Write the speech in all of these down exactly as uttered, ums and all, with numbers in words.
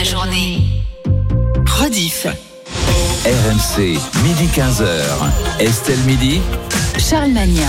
journée. Rediff. R M C, midi quinze heures. Estelle Midi. Charles Magnin.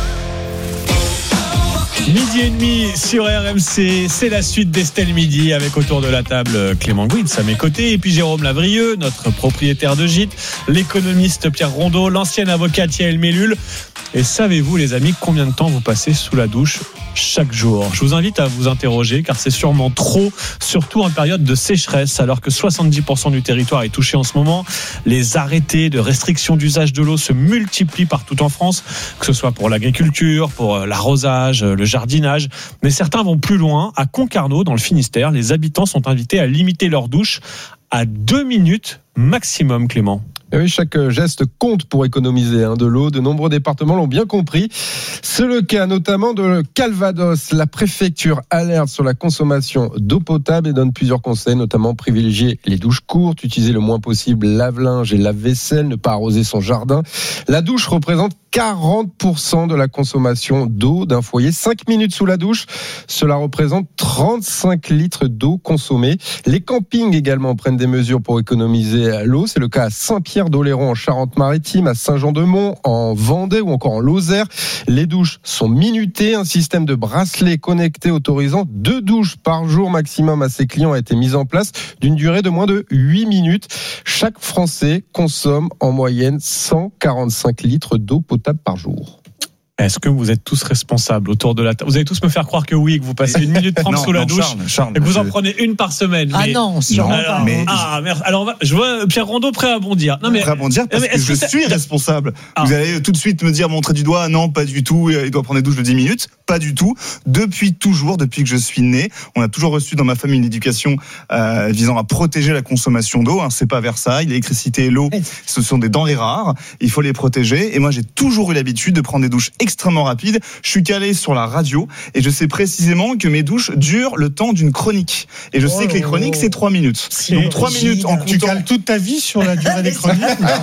Midi et demi sur R M C, c'est la suite d'Estelle Midi avec autour de la table Clément Gouitz à mes côtés et puis Jérôme Lavrieux, notre propriétaire de gîte, l'économiste Pierre Rondeau, l'ancienne avocate Yael Mellul. Et savez-vous les amis combien de temps vous passez sous la douche chaque jour? Je vous invite à vous interroger car c'est sûrement trop, surtout en période de sécheresse alors que soixante-dix pour cent du territoire est touché en ce moment. Les arrêtés de restriction d'usage de l'eau se multiplient partout en France, que ce soit pour l'agriculture, pour l'arrosage, le jardinage. Mais certains vont plus loin. À Concarneau, dans le Finistère, les habitants sont invités à limiter leur douche à deux minutes maximum, Clément. Et oui, chaque geste compte pour économiser hein, de l'eau. De nombreux départements l'ont bien compris. C'est le cas notamment de Calvados. La préfecture alerte sur la consommation d'eau potable et donne plusieurs conseils, notamment privilégier les douches courtes, utiliser le moins possible lave-linge et lave-vaisselle, ne pas arroser son jardin. La douche représente quarante pour cent de la consommation d'eau d'un foyer. cinq minutes sous la douche, cela représente trente-cinq litres d'eau consommée. Les campings également prennent des mesures pour économiser l'eau. C'est le cas à Saint-Pierre-d'Oléron en Charente-Maritime, à Saint-Jean-de-Mont, en Vendée ou encore en Lozère. Les douches sont minutées. Un système de bracelet connecté autorisant deux douches par jour maximum à ses clients a été mis en place d'une durée de moins de huit minutes. Chaque Français consomme en moyenne cent quarante-cinq litres d'eau potable par jour. Est-ce que vous êtes tous responsables autour de la table? Vous allez tous me faire croire que oui, que vous passez une minute trente sous la non, douche Charles, Charles, et que vous en prenez une par semaine. Ah mais... non, sûrement alors, pas. Mais... Ah, merde. Alors, on va... je vois Pierre Rondeau prêt à bondir. Non, mais... Prêt à bondir parce que je que suis responsable. Ah. Vous allez tout de suite me dire, montrer du doigt, non, pas du tout, il doit prendre des douches de dix minutes. Pas du tout. Depuis toujours, depuis que je suis né, on a toujours reçu dans ma famille une éducation euh, visant à protéger la consommation d'eau. Hein, c'est pas Versailles, l'électricité et l'eau, ce sont des denrées rares. Il faut les protéger. Et moi, j'ai toujours eu l'habitude de prendre des douches extrêmement rapides. Je suis calé sur la radio et je sais précisément que mes douches durent le temps d'une chronique. Et je oh sais que les chroniques, c'est trois minutes. C'est Donc trois minutes en comptant... Tu cales toute ta vie sur la durée des chroniques.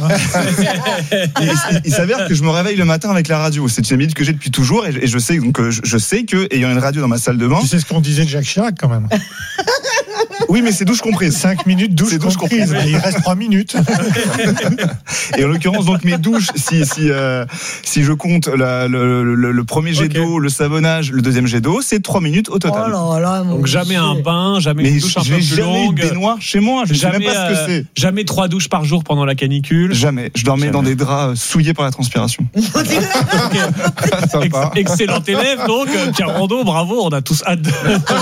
il, il s'avère que je me réveille le matin avec la radio. C'est une habitude que j'ai depuis toujours et je sais donc je, je sais que ayant une radio dans ma salle de bain. Tu sais ce qu'on disait de Jacques Chirac quand même. Oui, mais c'est douche comprise. cinq minutes, douche comprise. comprise. Il reste trois minutes. Et en l'occurrence, donc, mes douches, si, si, euh, si je compte la, le, le, le premier jet okay. d'eau, le savonnage, le deuxième jet d'eau, c'est trois minutes au total. Oh là là, donc, jamais un bain, jamais mais une douche un peu plus longue. J'ai jamais baignoire chez moi. Je jamais, sais même pas ce que c'est. Euh, jamais trois douches par jour pendant la canicule. Jamais. Je dormais jamais. dans des draps souillés par la transpiration. Okay. Ex- excellent élève, donc, Pierre Rondeau, bravo. On a tous hâte de,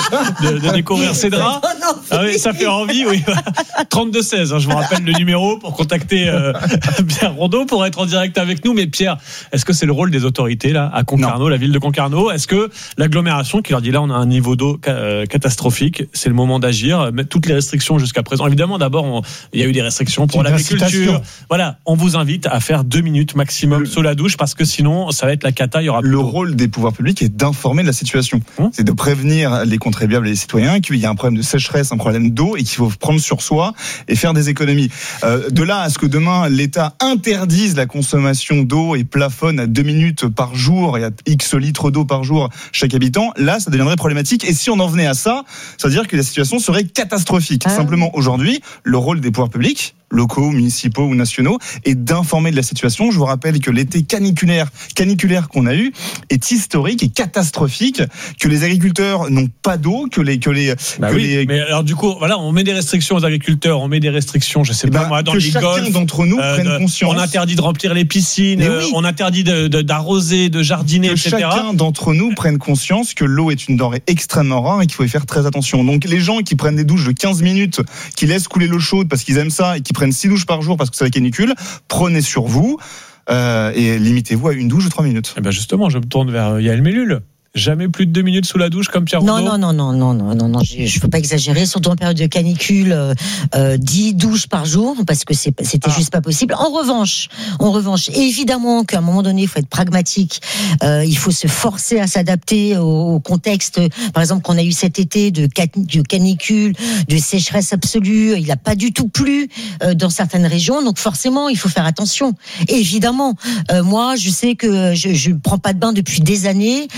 de, de découvrir ces draps. Ah oui, ça fait envie, oui. trente-deux seize, hein, je vous rappelle le numéro pour contacter euh, Pierre Rondeau pour être en direct avec nous. Mais Pierre, est-ce que c'est le rôle des autorités là à Concarneau, non. la ville de Concarneau? Est-ce que l'agglomération qui leur dit là on a un niveau d'eau ca- euh, catastrophique, c'est le moment d'agir, mettre toutes les restrictions jusqu'à présent? Évidemment, d'abord, on, il y a eu des restrictions pour l'agriculture. Voilà, on vous invite à faire deux minutes maximum le, sous la douche parce que sinon ça va être la cata. Il y aura le rôle des pouvoirs publics est d'informer de la situation. Hum? C'est de prévenir les contribuables et les citoyens qu'il y a un problème de sécheresse, un problème d'eau et qu'il faut prendre sur soi et faire des économies. Euh, de là à ce que demain l'État interdise la consommation d'eau et plafonne à deux minutes par jour et à X litres d'eau par jour chaque habitant, là ça deviendrait problématique. Et si on en venait à ça, ça veut dire que la situation serait catastrophique. Ah. Simplement aujourd'hui, le rôle des pouvoirs publics, locaux, municipaux ou nationaux, est d'informer de la situation. Je vous rappelle que l'été caniculaire, caniculaire qu'on a eu est historique et catastrophique, que les agriculteurs n'ont pas d'eau, que les que les, bah que oui, les... mais alors du coup, voilà, on met des restrictions aux agriculteurs, on met des restrictions, je sais et pas bah, moi, dans que les chacun golfs, d'entre nous euh, prenne conscience. On interdit de remplir les piscines, euh, oui. on interdit de, de, d'arroser, de jardiner, que et cetera. Chacun d'entre nous prenne conscience que l'eau est une denrée extrêmement rare et qu'il faut y faire très attention. Donc les gens qui prennent des douches de quinze minutes, qui laissent couler l'eau chaude parce qu'ils aiment ça et qui prennent six douches par jour parce que c'est la canicule, prenez sur vous euh, et limitez-vous à une douche de trois minutes. Et ben justement, je me tourne vers Yael Mellul. Jamais plus de deux minutes sous la douche comme Pierre Rondeau? Non, non, non, non, non, non, non, je ne veux pas exagérer, surtout en période de canicule, euh, dix douches par jour, parce que c'est, c'était ah. juste pas possible. En revanche, en revanche, évidemment qu'à un moment donné, il faut être pragmatique, euh, il faut se forcer à s'adapter au, au contexte, par exemple, qu'on a eu cet été de, de canicule, de sécheresse absolue, il n'a pas du tout plu euh, dans certaines régions, donc forcément, il faut faire attention. Et évidemment, euh, moi, je sais que je ne prends pas de bain depuis des années, j'essaie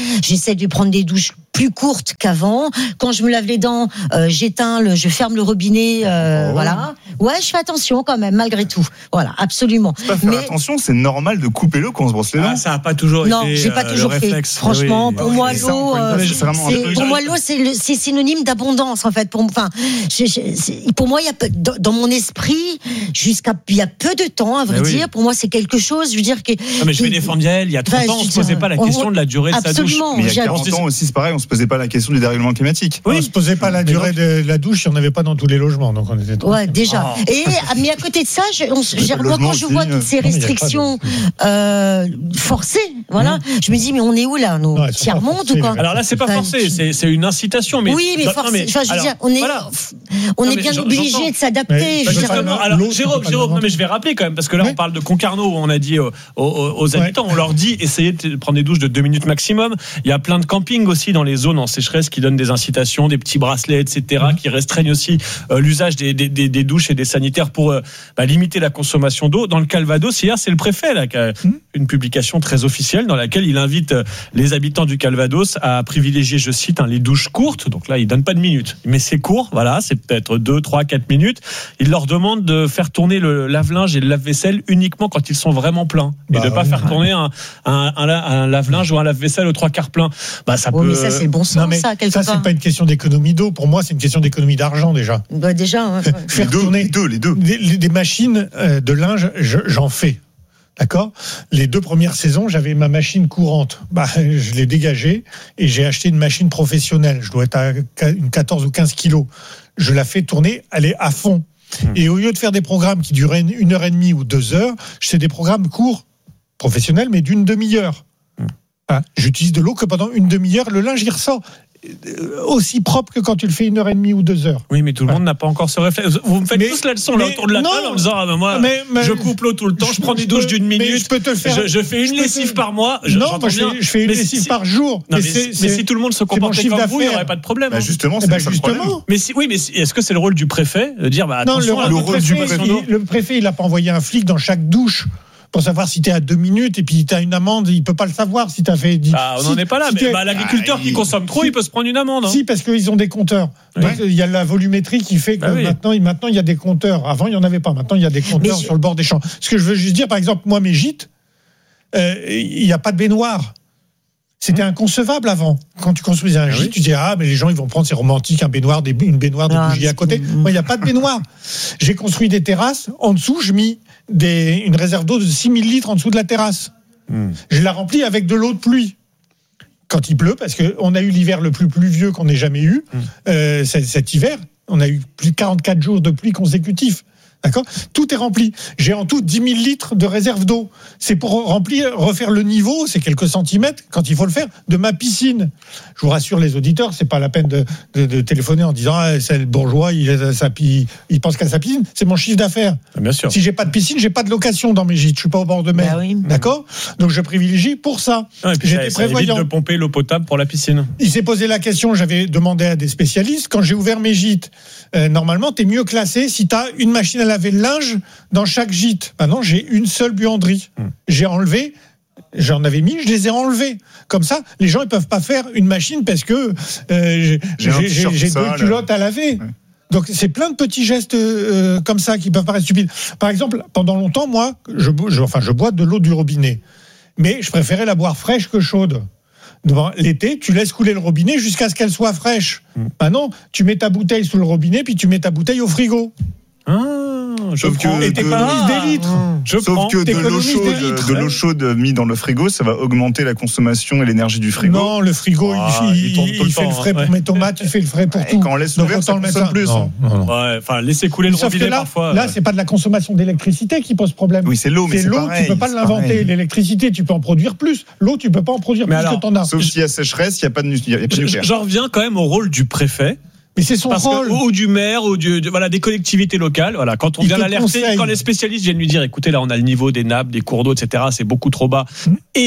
j'essaie de prendre des douches plus courtes qu'avant. Quand je me lave les dents, euh, j'éteins, le, je ferme le robinet, euh, oh. voilà. Ouais, je fais attention quand même, malgré tout. Voilà, absolument. Pas faire mais attention, c'est normal de couper l'eau quand on se brosse les dents. Ah, ça n'a pas toujours non, été. Non, j'ai pas euh, toujours fait. Réflexe. Franchement, oui. pour oui. moi, oui. l'eau, Euh, c'est, c'est, pour moi, l'eau, c'est, le, c'est synonyme d'abondance, en fait. Pour, enfin, je, je, c'est, pour moi, il y a dans, dans mon esprit, jusqu'à il y a peu de temps, à vrai mais dire, oui. pour moi, c'est quelque chose. Je veux dire que. Non, mais je vais qui, défendre Yael. Il y a trente enfin, ans, on ne se posait pas la question on, de la durée de sa douche. Absolument. Mais il y a quarante ans aussi, c'est pareil, on se posait pas la question du dérèglement climatique. Oui, on se posait pas la durée de la douche, il n'y en avait pas dans tous les logements, donc on était. Ouais, déjà. Oh. Et mais à côté de ça, je, on, j'ai, moi, quand je vois toutes ces restrictions euh, forcées, voilà, mmh. je me dis mais on est où là, nous ouais, tiers monde ou quoi? Alors là, c'est pas enfin, forcé, c'est, c'est une incitation. Mais oui, mais non, forcé. mais, enfin, je veux alors, dire, on est, voilà. on non, est bien j'entends. obligé de s'adapter. Mais, je justement, dire, alors l'eau, Jérôme, Jérôme, non, mais je vais rappeler quand même parce que là, oui. on parle de Concarneau où on a dit aux, aux, aux habitants, ouais. on leur dit essayez de prendre des douches de deux minutes maximum. Il y a plein de campings aussi dans les zones en sécheresse qui donnent des incitations, des petits bracelets, et cetera, mmh. qui restreignent aussi euh, l'usage des, des, des, des douches et des sanitaires pour euh, bah, limiter la consommation d'eau. Dans le Calvados, hier, c'est le préfet là, qui a mmh. une publication très officielle dans laquelle il invite euh, les habitants du Calvados à privilégier, je cite, hein, les douches courtes. Donc là, il donne pas de minutes, mais c'est court. Voilà, c'est peut-être deux, trois, quatre minutes. Il leur demande de faire tourner le lave-linge et le lave-vaisselle uniquement quand ils sont vraiment pleins et bah, de pas oui. faire tourner un, un, un, un lave-linge ou un lave-vaisselle aux trois quarts plein. Bah ça oh, peut. Mais ça c'est le bon sens, non, ça quelque ça part. C'est pas une question d'économie d'eau. Pour moi, c'est une question d'économie d'argent déjà. Bah déjà. Ouais, ouais. Faire les deux, tourner les deux, les deux. Des, des machines de linge, je, j'en fais. D'accord. Les deux premières saisons, j'avais ma machine courante. Bah, je l'ai dégagée et j'ai acheté une machine professionnelle. Je dois être à une quatorze ou quinze kilos. Je la fais tourner, elle est à fond. Mmh. Et au lieu de faire des programmes qui duraient une heure et demie ou deux heures, je fais des programmes courts, professionnels, mais d'une demi-heure. Mmh. Hein, j'utilise de l'eau que pendant une demi-heure. Le linge, il ressort aussi propre que quand tu le fais une heure et demie ou deux heures. Oui, mais tout le monde ouais. n'a pas encore ce réflexe. Vous me faites mais, tous la leçon là autour de la table en me disant ah ben moi mais, mais, je coupe l'eau tout le temps, je, je prends des douches d'une minute, je peux te le faire. Je, je fais une lessive te... par mois. Je, non, moi je fais, je fais une mais lessive si, par jour. Non, mais, c'est, mais si tout le monde se comportait comme vous, il n'y aurait pas de problème. Bah justement, c'est bah ça justement. le problème. Mais si, oui, mais est-ce que c'est le rôle du préfet de dire bah attention, non, le rôle du préfet, le préfet, il n'a pas envoyé un flic dans chaque douche pour savoir si t'es à deux minutes et puis t'as une amende, il peut pas le savoir si t'as fait. Ah, on n'en est pas là, mais bah, l'agriculteur ah, qui il... consomme trop, si, il peut se prendre une amende. Hein. Si, parce qu'ils ont des compteurs. Oui. Donc il y a la volumétrie qui fait que bah, oui. maintenant, maintenant il y a des compteurs. Avant il y en avait pas. Maintenant il y a des compteurs mais sur je... le bord des champs. Ce que je veux juste dire, par exemple, moi mes gîtes, euh, il y a pas de baignoire. C'était inconcevable avant. Quand tu construisais un ah gîte, oui. tu disais ah mais les gens ils vont prendre c'est romantique un baignoire, des, une baignoire de bougies à côté. Moi il y a pas de baignoire. J'ai construit des terrasses. En dessous, je mis des, une réserve d'eau de six mille litres en dessous de la terrasse. Mm. Je la remplis avec de l'eau de pluie. Quand il pleut, parce qu'on a eu l'hiver le plus pluvieux qu'on ait jamais eu mm. euh, cet, cet hiver. On a eu plus de quarante-quatre jours de pluie consécutifs. D'accord ? Tout est rempli. J'ai en tout dix mille litres de réserve d'eau. C'est pour remplir, refaire le niveau, c'est quelques centimètres, quand il faut le faire, de ma piscine. Je vous rassure les auditeurs, c'est pas la peine de, de, de téléphoner en disant ah, c'est le bourgeois, il, sa, il, il pense qu'à sa piscine. C'est mon chiffre d'affaires. Bien sûr. Si j'ai pas de piscine, j'ai pas de location dans mes gîtes. Je suis pas au bord de mer. Ah oui. D'accord ? Donc je privilégie pour ça. Ah, J'étais ça, prévoyant. Ça évite de pomper l'eau potable pour la piscine. Il s'est posé la question, j'avais demandé à des spécialistes. Quand j'ai ouvert mes gîtes, euh, normalement, t'es mieux classé si t'as une machine à laver le linge dans chaque gîte. Maintenant, j'ai une seule buanderie. Mmh. J'ai enlevé, j'en avais mis, je les ai enlevés. Comme ça, les gens ils peuvent pas faire une machine parce que euh, j'ai, j'ai, j'ai, j'ai deux là. culottes à laver. Ouais. Donc c'est plein de petits gestes euh, comme ça qui peuvent paraître stupides. Par exemple, pendant longtemps, moi, je, je, enfin, je bois de l'eau du robinet, mais je préférais la boire fraîche que chaude. Devant l'été, tu laisses couler le robinet jusqu'à ce qu'elle soit fraîche. Mmh. Maintenant, tu mets ta bouteille sous le robinet, puis tu mets ta bouteille au frigo. Ah, je Sauf prends. que Et t'économises des litres. Je Sauf prends. que de l'eau chaude, litres, de l'eau chaude mise dans le frigo, ça va augmenter la consommation et l'énergie du frigo. Non, le frigo, ah, il, il, il, il fait le, le frais hein, pour ouais. mes tomates, il fait le frais pour et tout. Quand on laisse donc ouvert, ça consomme plus. Non, non, non. Ouais, enfin, laisser couler le Sauf robinet là, parfois. Là, ouais. c'est pas de la consommation d'électricité qui pose problème. Oui, c'est l'eau, mais c'est, c'est l'eau, pareil, tu peux pas l'inventer. Pareil. L'électricité, tu peux en produire plus. L'eau, tu peux pas en produire mais plus alors, que t'en as. Sauf s'il y a sécheresse, il y a pas de nucléaire. J'en reviens quand même au rôle du préfet. Mais c'est son Parce rôle. Que, ou du maire, ou du, de, voilà, des collectivités locales. Voilà, quand on il vient l'alerter, conseille. quand les spécialistes viennent lui dire, écoutez, là, on a le niveau des nappes, des cours d'eau, et cetera, c'est beaucoup trop bas. Mmh. Et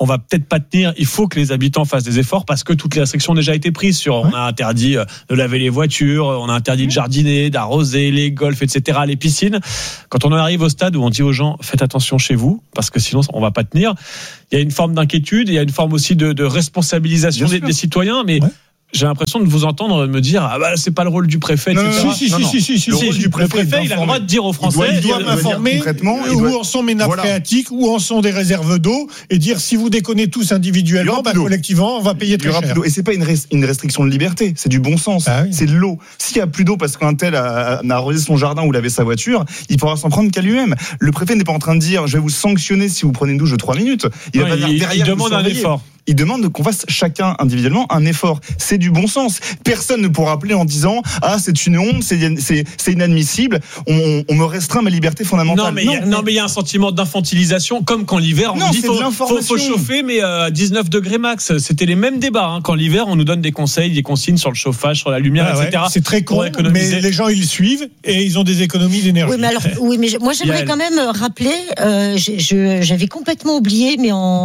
on va peut-être pas tenir. Il faut que les habitants fassent des efforts parce que toutes les restrictions ont déjà été prises. Sur, on a interdit de laver les voitures, on a interdit de jardiner, d'arroser les golfs, et cetera, les piscines. Quand on arrive au stade où on dit aux gens, faites attention chez vous parce que sinon on va pas tenir. Il y a une forme d'inquiétude, il y a une forme aussi de, de responsabilisation des, des citoyens, mais. Ouais. J'ai l'impression de vous entendre me dire ah bah c'est pas le rôle du préfet. Non, non, si, si, si, si, si, le rôle du préfet, le préfet il a le droit de dire aux Français, il doit, il doit m'informer où doit... en sont mes nappes voilà. phréatiques, où en sont des réserves d'eau, et dire si vous déconnez tous individuellement, bah, collectivement, on va payer très cher. Et c'est pas une, rest- une restriction de liberté, c'est du bon sens. Ah, oui. C'est de l'eau. S'il y a plus d'eau parce qu'un tel a, a arrosé son jardin ou lavé sa voiture, il pourra s'en prendre qu'à lui-même. Le préfet n'est pas en train de dire je vais vous sanctionner si vous prenez une douche de trois minutes. Il, non, va il, derrière il demande un effort. Il demande qu'on fasse chacun individuellement un effort. C'est du bon sens. Personne ne pourra appeler en disant ah c'est une honte, c'est, c'est, c'est inadmissible. On, on me restreint ma liberté fondamentale. Non mais il non, y, y a un sentiment d'infantilisation comme quand l'hiver on non, nous dit faut, faut, faut chauffer mais à dix-neuf degrés max. C'était les mêmes débats. Hein. Quand l'hiver on nous donne des conseils, des consignes sur le chauffage, sur la lumière, ah, et cetera. Ouais, c'est très con, mais les gens ils suivent et ils ont des économies d'énergie. Oui mais alors oui mais moi j'aimerais quand même rappeler, euh, je, je, j'avais complètement oublié mais en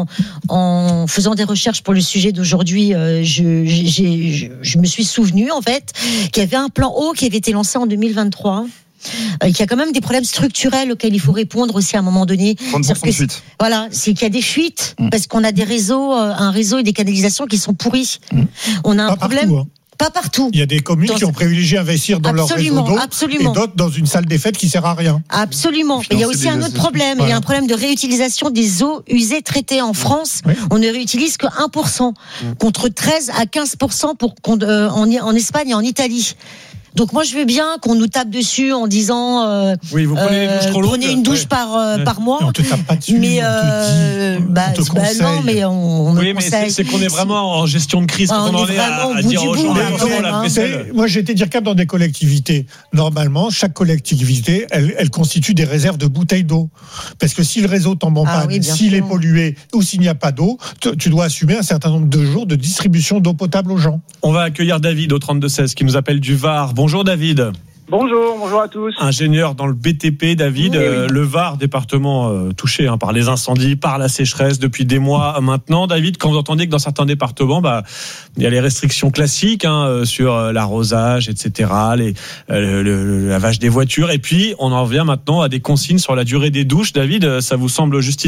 en faisant des recherches pour le sujet d'aujourd'hui, euh, je, j'ai, je, je me suis souvenu en fait qu'il y avait un plan eau qui avait été lancé en deux mille vingt-trois. Euh, qu'il y a quand même des problèmes structurels auxquels il faut répondre aussi à un moment donné. trente pour cent de fuite. Voilà, c'est qu'il y a des fuites mmh. parce qu'on a des réseaux, euh, un réseau et des canalisations qui sont pourris. Mmh. On a un Pas problème. Partout, hein. Pas partout. Il y a des communes dans... qui ont privilégié investir dans absolument, leur réseau d'eau absolument. et d'autres dans une salle des fêtes qui sert à rien. Absolument. Mais il y a aussi un autre problème. Voilà. Il y a un problème de réutilisation des eaux usées traitées en France. Oui. On ne réutilise que un pour cent contre treize à quinze pour cent pour, euh, en, en Espagne et en Italie. Donc moi je veux bien qu'on nous tape dessus en disant euh, oui, vous prenez, euh, une, prenez une douche ouais. par euh, ouais. par mois. Mais on te tape pas dessus. Mais euh, on te dit, bah, on te bah non, mais on, on oui, me mais conseille. C'est, c'est qu'on est vraiment en gestion de crise. Ah, on, on en est à, à dire aux gens comment la vaisselle. Moi j'ai été dire cap dans des collectivités. Normalement, chaque collectivité, elle, elle constitue des réserves de bouteilles d'eau. Parce que si le réseau tombe en panne, ah, oui, s'il sûr. est pollué ou s'il n'y a pas d'eau, tu, tu dois assumer un certain nombre de jours de distribution d'eau potable aux gens. On va accueillir David au trente-deux seize qui nous appelle du Var. Bonjour David. Bonjour, bonjour à tous. Ingénieur dans le B T P, David, oui, euh, oui. le Var, département euh, touché hein, par les incendies, par la sécheresse depuis des mois maintenant. David, quand vous entendez que dans certains départements, bah, il y a les restrictions classiques hein, sur euh, l'arrosage, et cetera, les, euh, le, le, le lavage des voitures, et puis on en revient maintenant à des consignes sur la durée des douches. David, ça vous semble justifié ?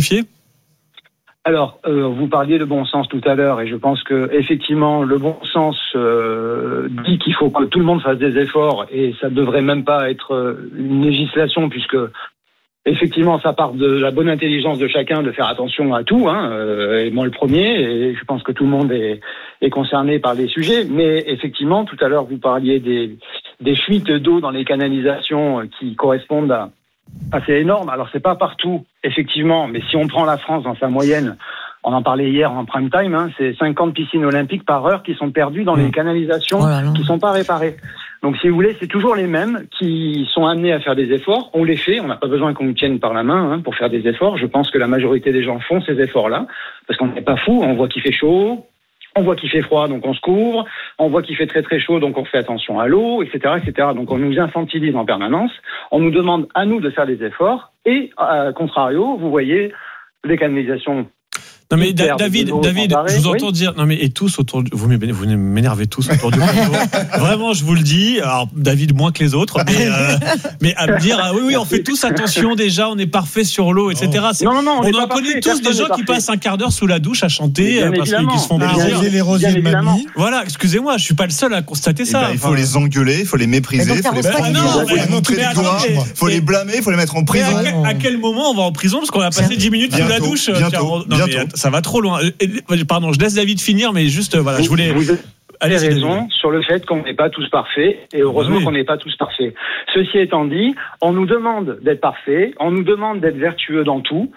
Alors, euh, vous parliez de bon sens tout à l'heure, et je pense que effectivement, le bon sens euh, dit qu'il faut que tout le monde fasse des efforts, et ça ne devrait même pas être une législation, puisque effectivement, ça part de la bonne intelligence de chacun de faire attention à tout, hein, euh, et moi le premier, et je pense que tout le monde est, est concerné par les sujets. Mais effectivement, tout à l'heure, vous parliez des, des fuites d'eau dans les canalisations qui correspondent à Ah, c'est énorme. Alors, c'est pas partout, effectivement, mais si on prend la France dans sa moyenne, on en parlait hier en prime time, hein, c'est cinquante piscines olympiques par heure qui sont perdues dans les canalisations, oh qui sont pas réparées. Donc, si vous voulez, c'est toujours les mêmes qui sont amenés à faire des efforts. On les fait, on n'a pas besoin qu'on nous tienne par la main hein, pour faire des efforts. Je pense que la majorité des gens font ces efforts-là, parce qu'on n'est pas fous, on voit qu'il fait chaud, on voit qu'il fait froid, donc on se couvre. On voit qu'il fait très très chaud, donc on fait attention à l'eau, et cetera, et cetera. Donc on nous infantilise en permanence. On nous demande à nous de faire des efforts. Et à contrario, vous voyez les canalisations. Non mais da- David, David, je vous entends oui. dire, non mais et tous autour, de, vous m'énervez tous autour du plateau. Vraiment, je vous le dis. Alors David moins que les autres, mais euh, mais à me dire, ah, oui oui, on fait tous attention déjà, on est parfait sur l'eau, et cetera. Non non non, on, on en connaît tous des gens qui passent un quart d'heure sous la douche à chanter parce qu'ils se font plaisir. Les rosiers de mamie. Voilà, excusez-moi, je suis pas le seul à constater ça. Ben, il faut les engueuler, il faut les mépriser, il faut les montrer du doigt, il faut les blâmer, il faut les mettre en prison. À quel moment on va en prison parce qu'on a passé dix minutes sous la douche? Bientôt, bientôt. Ça va trop loin. Pardon, je laisse David finir, mais juste, voilà, je voulais. Vous avez raison sur le fait qu'on n'est pas tous parfaits, et heureusement oui. qu'on n'est pas tous parfaits. Ceci étant dit, on nous demande d'être parfaits, on nous demande d'être vertueux dans tout,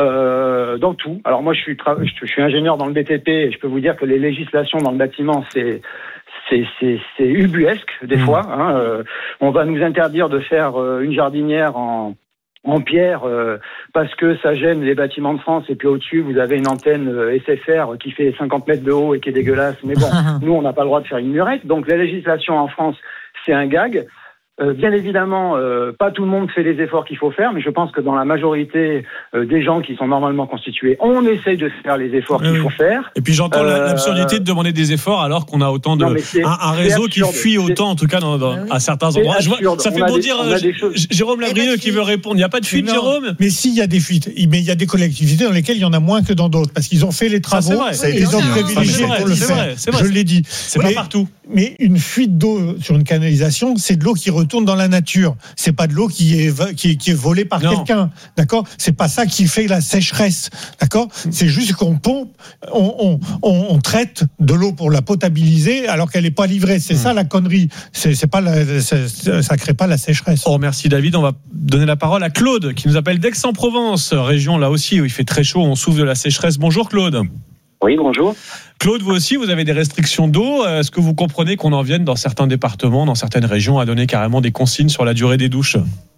euh, dans tout. Alors moi, je suis, tra- je suis ingénieur dans le B T P, et je peux vous dire que les législations dans le bâtiment, c'est C'est, c'est, c'est ubuesque des mmh. fois. Hein. Euh, on va nous interdire de faire euh, une jardinière en en pierre euh, parce que ça gêne les bâtiments de France, et puis au-dessus vous avez une antenne euh, S F R qui fait cinquante mètres de haut et qui est dégueulasse, mais bon, nous on n'a pas le droit de faire une murette, donc la législation en France c'est un gag. Euh, bien évidemment, euh, pas tout le monde fait les efforts qu'il faut faire, mais je pense que dans la majorité euh, des gens qui sont normalement constitués, on essaye de faire les efforts oui, qu'il faut faire. Et puis j'entends euh, l'absurdité de demander des efforts alors qu'on a autant de non, un, un réseau qui fuit autant, en tout cas dans, dans, à certains endroits. Je vois, ça fait bon dire euh, choses... Jérôme Lavrieux qui veut répondre. Il n'y a pas de fuite, non, Jérôme. Mais si, il y a des fuites. Mais il y a des collectivités dans lesquelles il y en a moins que dans d'autres, parce qu'ils ont fait les travaux, ça, oui, ils ont privilégié pour le faire. Vrai, vrai. Je l'ai dit. C'est pas partout. Mais une fuite d'eau sur une canalisation, c'est de l'eau qui retourne dans la nature. C'est pas de l'eau qui est qui est, qui est volée par non. quelqu'un, d'accord ? C'est pas ça qui fait la sécheresse, d'accord ? C'est juste qu'on pompe, on, on, on, on traite de l'eau pour la potabiliser alors qu'elle est pas livrée. C'est mmh. ça la connerie. C'est, c'est pas la, c'est, ça crée pas la sécheresse. Oh merci David. On va donner la parole à Claude qui nous appelle d'Aix-en-Provence, région là aussi où il fait très chaud. On souffre de la sécheresse. Bonjour Claude. Oui, bonjour. Claude, vous aussi, vous avez des restrictions d'eau. Est-ce que vous comprenez qu'on en vienne dans certains départements, dans certaines régions, à donner carrément des consignes sur la durée des douches ?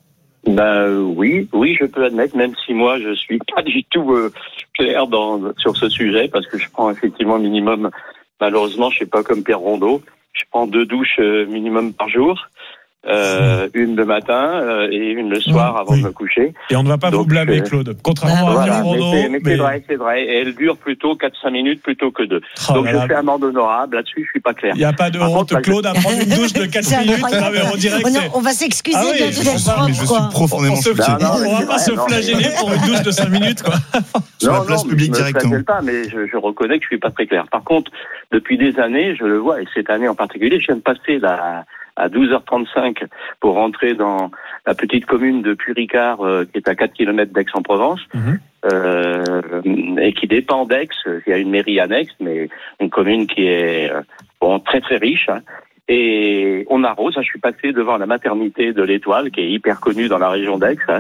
Ben oui, oui, je peux admettre, même si moi je suis pas du tout euh, clair dans, sur ce sujet, parce que je prends effectivement minimum, malheureusement, je suis pas comme Pierre Rondeau, je prends deux douches euh, minimum par jour. Euh, une le matin euh, et une le soir mmh, avant oui. de me coucher. Et on ne va pas Donc, vous blâmer, Claude. Contrairement voilà, à Pierre Rondeau. Mais, c'est, mais, mais c'est vrai, c'est vrai. Et elle dure plutôt quatre à cinq minutes plutôt que deux. Oh, Donc je fais amende honorable. Là-dessus, je suis pas clair. Il n'y a pas de Par honte, contre, Claude, à prendre une douche de quatre minutes. Non, mais on dirait que c'est... On va s'excuser ah, oui, de toute façon. Mais je suis profondément choqué. On va pas se flageller pour une douche de cinq minutes, quoi. Sur la place publique directement. Je ne pas, mais je reconnais que je suis pas très clair. Par contre, depuis des années, je le vois, et cette année en particulier, je viens de passer la à douze heures trente-cinq pour rentrer dans la petite commune de Puy-Ricard euh, qui est à quatre kilomètres d'Aix-en-Provence mmh. euh, et qui dépend d'Aix. Il y a une mairie annexe, mais une commune qui est euh, bon, très très riche. Hein. Et on arrose. Je suis passé devant la maternité de l'Étoile, qui est hyper connue dans la région d'Aix. Hein.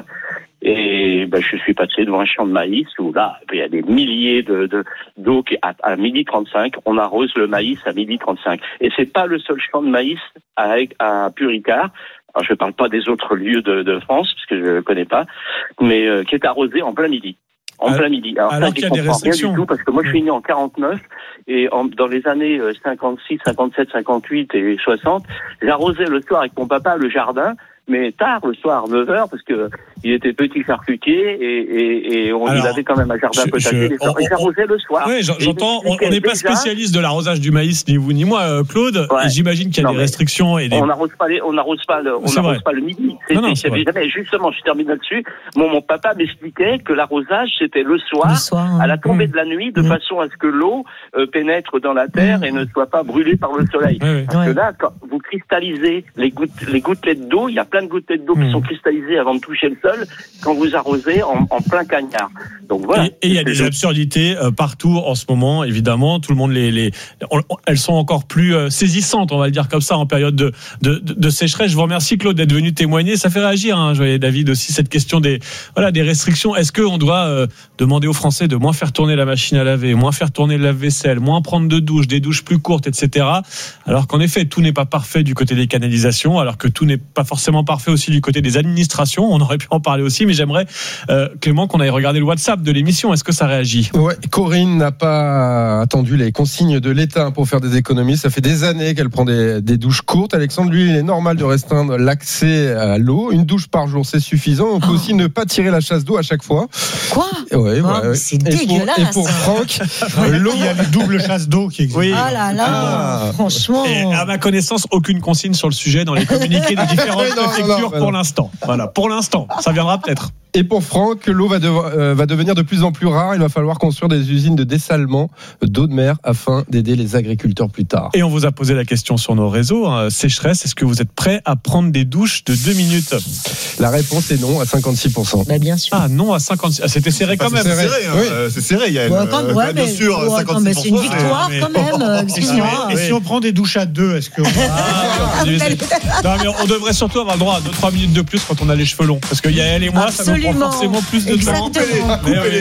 Et ben, je suis passé devant un champ de maïs où là, il y a des milliers de, de d'eau qui à, à midi trente-cinq, on arrose le maïs à midi trente-cinq. Et c'est pas le seul champ de maïs à, à Puy-Ricard. Alors, je parle pas des autres lieux de, de France, parce que je ne connais pas, mais euh, qui est arrosé en plein midi. En alors, plein midi. Alors, alors ça, qu'il y a des restrictions. Rien du tout, parce que moi, je suis né en quarante-neuf, et en, dans les années cinquante-six, cinquante-sept, cinquante-huit et soixante, j'arrosais le soir avec mon papa le jardin, mais tard le soir, neuf heures, parce que il était petit charcutier et, et, et on Alors, il avait quand même un jardin potager. Il arrosait le soir. Oui, j'entends. On n'est pas spécialiste de l'arrosage du maïs, ni vous ni moi, Claude. Ouais. J'imagine qu'il y a non, des restrictions et des. On n'arrose pas les, on n'arrose pas le, on n'arrose pas le midi. Non, non, jamais. Justement, je termine là-dessus. Mon, mon papa m'expliquait que l'arrosage c'était le soir, le soir à la tombée mmh. de la nuit, de mmh. façon à ce que l'eau euh, pénètre dans la terre mmh. et ne soit pas brûlée par le soleil. Oui, oui. Parce ouais. que là, quand vous cristallisez les gouttes, les gouttelettes d'eau, il y a plein de gouttelettes d'eau mmh. qui sont cristallisées avant de toucher le sol. Quand vous arrosez en, en plein cagnard. Donc voilà. Et il y a des absurdités euh, partout en ce moment, évidemment. Tout le monde les, les on, elles sont encore plus euh, saisissantes, on va le dire comme ça, en période de, de, de, de sécheresse. Je vous remercie, Claude, d'être venu témoigner. Ça fait réagir, hein, je voyais David aussi, cette question des, voilà, des restrictions. Est-ce qu'on doit euh, demander aux Français de moins faire tourner la machine à laver, moins faire tourner le lave-vaisselle, moins prendre de douches, des douches plus courtes, et cetera. Alors qu'en effet, tout n'est pas parfait du côté des canalisations, alors que tout n'est pas forcément parfait aussi du côté des administrations. On aurait pu en parler aussi, mais j'aimerais, euh, Clément, qu'on aille regarder le WhatsApp de l'émission. Est-ce que ça réagit ? Ouais, Corinne n'a pas attendu les consignes de l'État pour faire des économies. Ça fait des années qu'elle prend des, des douches courtes. Alexandre, lui, il est normal de restreindre l'accès à l'eau. Une douche par jour, c'est suffisant. On peut oh. aussi ne pas tirer la chasse d'eau à chaque fois. Quoi ? Ouais, oh, ouais, ouais. C'est et dégueulasse. Pour, et pour Franck, l'eau, il y a une double chasse d'eau qui existe. Oui. Ah là là, ah. franchement. Et à ma connaissance, aucune consigne sur le sujet dans les communiqués de différentes préfectures pour l'instant. Voilà, pour l'instant. Ça viendra peut-être. Et pour Franck, l'eau va, de, euh, va devenir de plus en plus rare. Il va falloir construire des usines de dessalement d'eau de mer afin d'aider les agriculteurs plus tard. Et on vous a posé la question sur nos réseaux. Hein, sécheresse, est-ce que vous êtes prêts à prendre des douches de deux minutes ? La réponse est non à cinquante-six pour cent. Bah bien sûr. Ah non à cinquante-six pour cent. Ah, c'était serré quand ah, même. C'est serré, hein. oui. euh, c'est serré. Il y a une, ouais, quand, ouais, euh, bien mais, sûr ouais, cinquante-six pour cent. mais c'est une victoire mais... quand même. Excuse-moi. Et, et si on prend des douches à deux, est-ce que ah, non, mais on devrait surtout avoir le droit à deux trois minutes de plus quand on a les cheveux longs, parce qu'il y a elle et moi, Absolument. Ça nous prend forcément plus de Exactement. temps. Coupez-les.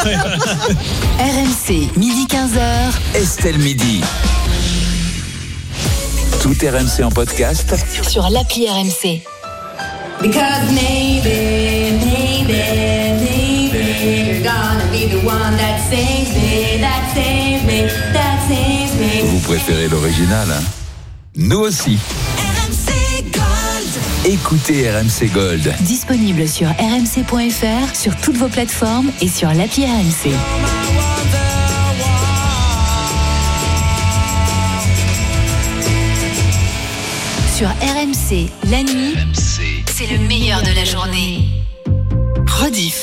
R M C, midi quinze heures, Estelle Midi. Tout R M C en podcast sur l'appli R M C. Because maybe, maybe, maybe you're gonna be the one that saves me, that saves me, that saves me. Vous préférez l'original, hein ? Nous aussi. R M C Gold. écoutez R M C Gold. Disponible sur r m c point f r, sur toutes vos plateformes et sur l'appli R M C. Sur R M C, la nuit, c'est le meilleur de la journée. Rediff.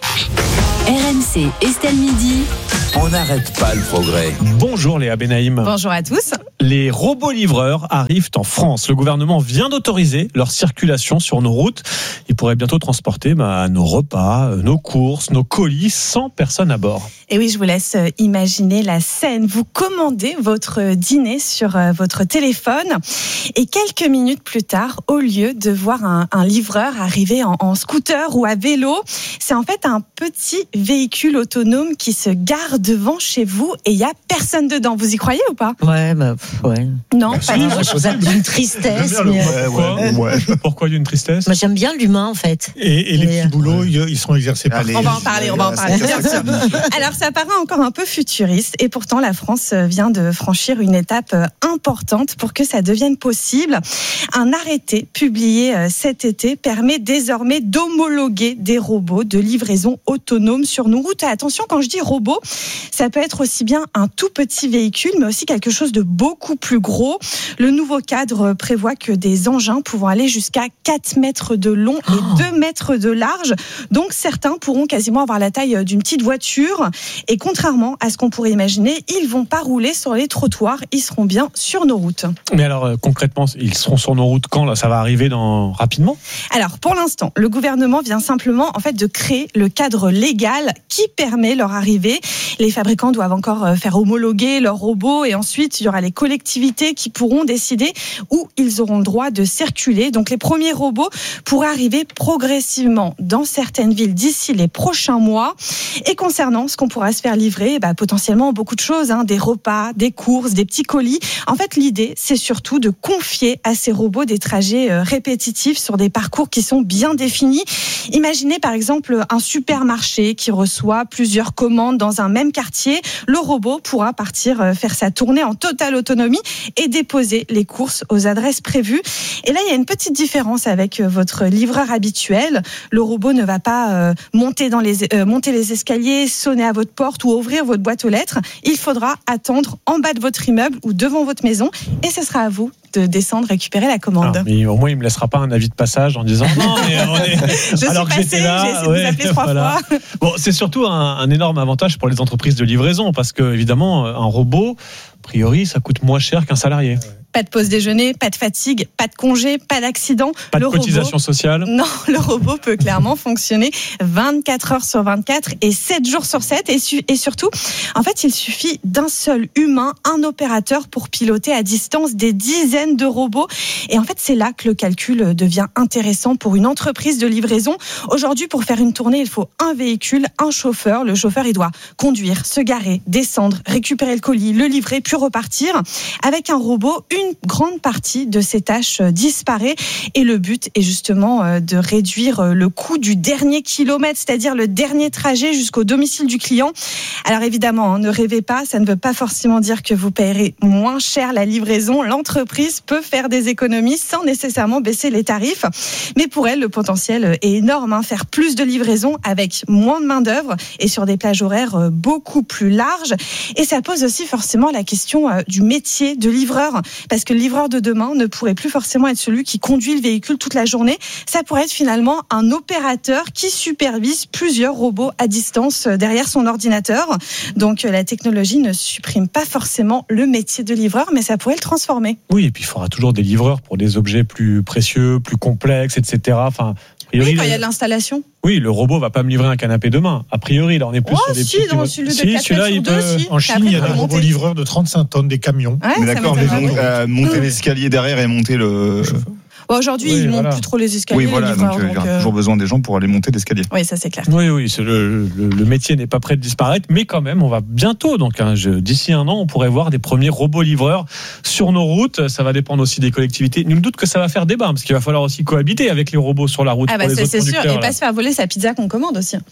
R M C, Estelle Midi. On n'arrête pas le progrès. Bonjour Léa Benaïm. Bonjour à tous. Les robots livreurs arrivent en France. Le gouvernement vient d'autoriser leur circulation sur nos routes. Ils pourraient bientôt transporter bah, nos repas, nos courses, nos colis sans personne à bord. Et oui, je vous laisse imaginer la scène. Vous commandez votre dîner sur votre téléphone et quelques minutes plus tard, au lieu de voir un, un livreur arriver en, en scooter ou à vélo, c'est en fait un petit véhicule autonome qui se gare devant chez vous et il n'y a personne dedans. Vous y croyez ou pas ? Ouais, bah, ouais. Non, bah, pas si, du c'est tout. Je trouve ça d'une tristesse. Mais... Ouais, ouais, ouais. Pourquoi il y a une tristesse ? Moi, j'aime bien l'humain, en fait. Et, et les Mais... petits boulots, ils, ils sont exercés par. Allez, On va en parler, on va en parler, bien sûr. Alors, ça paraît encore un peu futuriste et pourtant la France vient de franchir une étape importante pour que ça devienne possible. Un arrêté publié cet été permet désormais d'homologuer des robots de livraison autonome sur nos routes. Et attention, quand je dis robot, ça peut être aussi bien un tout petit véhicule, mais aussi quelque chose de beaucoup plus gros. Le nouveau cadre prévoit que des engins pouvant aller jusqu'à quatre mètres de long et Oh. deux mètres de large. Donc certains pourront quasiment avoir la taille d'une petite voiture. Et contrairement à ce qu'on pourrait imaginer, ils vont pas rouler sur les trottoirs, ils seront bien sur nos routes. Mais alors euh, concrètement, ils seront sur nos routes quand là ? Ça va arriver dans rapidement ? Alors pour l'instant, le gouvernement vient simplement en fait de créer le cadre légal qui permet leur arrivée. Les fabricants doivent encore faire homologuer leurs robots et ensuite il y aura les collectivités qui pourront décider où ils auront le droit de circuler. Donc les premiers robots pourraient arriver progressivement dans certaines villes d'ici les prochains mois. Et concernant ce qu'on pourra se faire livrer, bah, potentiellement beaucoup de choses, hein, des repas, des courses, des petits colis. En fait, l'idée, c'est surtout de confier à ces robots des trajets euh, répétitifs sur des parcours qui sont bien définis. Imaginez par exemple un supermarché qui reçoit plusieurs commandes dans un même quartier. Le robot pourra partir euh, faire sa tournée en totale autonomie et déposer les courses aux adresses prévues. Et là, il y a une petite différence avec euh, votre livreur habituel. Le robot ne va pas euh, monter dans les euh, monter les escaliers, sonner à votre porte ou ouvrir votre boîte aux lettres. Il faudra attendre en bas de votre immeuble ou devant votre maison et ce sera à vous de descendre récupérer la commande. Ah, mais au moins, il me laissera pas un avis de passage en disant non, mais on est... Je alors suis que passée, j'étais là, j'ai essayé ouais, de vous appeler trois voilà. fois. Bon, c'est surtout un, un énorme avantage pour les entreprises de livraison parce que évidemment, un robot, a priori, ça coûte moins cher qu'un salarié. Pas de pause déjeuner, pas de fatigue, pas de congé, pas d'accident. Pas de le cotisation robot, sociale. Non, le robot peut clairement fonctionner vingt-quatre heures sur vingt-quatre et sept jours sur sept. Et, su- et surtout, en fait, il suffit d'un seul humain, un opérateur pour piloter à distance des dizaines de robots. Et en fait, c'est là que le calcul devient intéressant pour une entreprise de livraison. Aujourd'hui, pour faire une tournée, il faut un véhicule, un chauffeur. Le chauffeur, il doit conduire, se garer, descendre, récupérer le colis, le livrer, puis repartir. Avec un robot, une Une grande partie de ces tâches disparaît et le but est justement de réduire le coût du dernier kilomètre, c'est-à-dire le dernier trajet jusqu'au domicile du client. Alors évidemment, ne rêvez pas, ça ne veut pas forcément dire que vous paierez moins cher la livraison. L'entreprise peut faire des économies sans nécessairement baisser les tarifs. Mais pour elle, le potentiel est énorme, hein, faire plus de livraisons avec moins de main-d'œuvre et sur des plages horaires beaucoup plus larges. Et ça pose aussi forcément la question du métier de livreur. Parce que le livreur de demain ne pourrait plus forcément être celui qui conduit le véhicule toute la journée. Ça pourrait être finalement un opérateur qui supervise plusieurs robots à distance derrière son ordinateur. Donc la technologie ne supprime pas forcément le métier de livreur, mais ça pourrait le transformer. Oui, et puis il faudra toujours des livreurs pour des objets plus précieux, plus complexes, et cetera. Enfin, a priori, oui, quand il y a de l'installation. Oui, le robot va pas me livrer un canapé demain. A priori, là, on est plus oh, sur des si, petits... dans celui de si, quatre celui-là, il sur peut... deux, si. En Chine, il y a des robots livreurs de trente-cinq tonnes, des camions. Ouais, mais d'accord, mais donc, euh, monter mmh. l'escalier derrière et monter le. Bon, aujourd'hui, oui, ils montent voilà. plus trop les escaliers. Oui, voilà, les livreurs, donc, euh, il y donc, aura euh... toujours besoin des gens pour aller monter l'escalier. Oui, ça c'est clair. Oui, oui, c'est le, le, le métier n'est pas prêt de disparaître, mais quand même, on va bientôt, donc hein, je, d'ici un an, on pourrait voir des premiers robots livreurs sur nos routes. Ça va dépendre aussi des collectivités. Nul doute que ça va faire débat, parce qu'il va falloir aussi cohabiter avec les robots sur la route. Ah bah pour les c'est, autres c'est sûr, et conducteurs, pas là. se faire voler sa pizza qu'on commande aussi.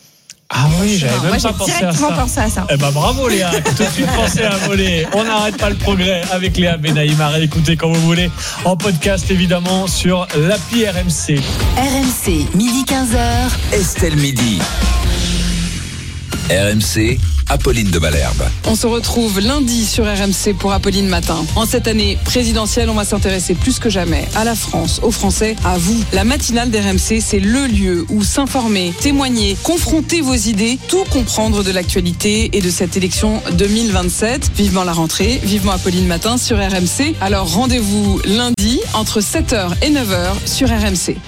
Ah oui, j'avais Non, même moi, pas j'ai pensé à directement ça. pensé à ça. Eh ben bravo Léa, tout de suite pensé à voler. On n'arrête pas le progrès avec Léa Benaïm. À réécouter quand vous voulez en podcast évidemment sur l'appli R M C. R M C, midi quinze heures. Estelle Midi. R M C, Apolline de Malherbe. On se retrouve lundi sur R M C pour Apolline Matin. En cette année présidentielle, on va s'intéresser plus que jamais à la France, aux Français, à vous. La matinale d'R M C, c'est le lieu où s'informer, témoigner, confronter vos idées, tout comprendre de l'actualité et de cette élection deux mille vingt-sept. Vivement la rentrée, vivement Apolline Matin sur R M C. Alors rendez-vous lundi entre sept heures et neuf heures sur R M C.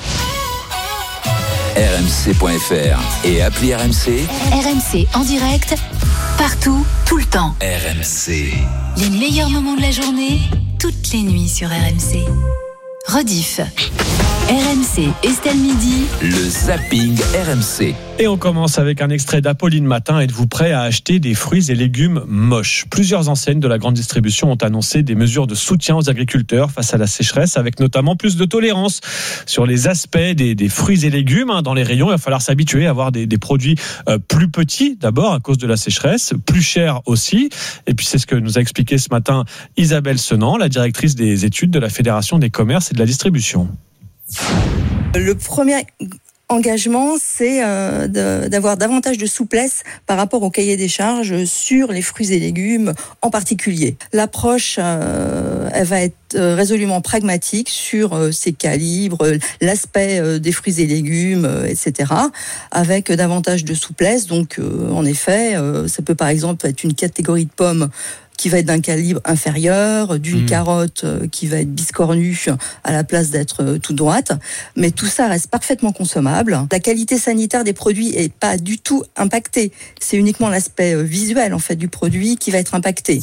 R M C point F R et appli R M C. R M C en direct, partout, tout le temps. R M C. Les meilleurs moments de la journée, toutes les nuits sur R M C. Rediff. R M C, Estelle Midi. Le zapping R M C. Et on commence avec un extrait d'Apolline Matin. Êtes-vous prêt à acheter des fruits et légumes moches ? Plusieurs enseignes de la grande distribution ont annoncé des mesures de soutien aux agriculteurs face à la sécheresse, avec notamment plus de tolérance sur les aspects des, des fruits et légumes. Dans les rayons, il va falloir s'habituer à avoir des, des produits euh, plus petits, d'abord à cause de la sécheresse, plus chers aussi. Et puis c'est ce que nous a expliqué ce matin Isabelle Senant, la directrice des études de la Fédération des commerces et de la distribution. Le premier engagement, c'est euh, de, d'avoir davantage de souplesse par rapport au cahier des charges sur les fruits et légumes en particulier. L'approche, euh, elle va être résolument pragmatique sur euh, ses calibres, l'aspect euh, des fruits et légumes, euh, et cetera, avec davantage de souplesse. Donc, euh, en effet, euh, ça peut par exemple être une catégorie de pommes qui va être d'un calibre inférieur, d'une mmh. carotte qui va être biscornue à la place d'être toute droite. Mais tout ça reste parfaitement consommable. La qualité sanitaire des produits est pas du tout impactée. C'est uniquement l'aspect visuel, en fait, du produit qui va être impacté.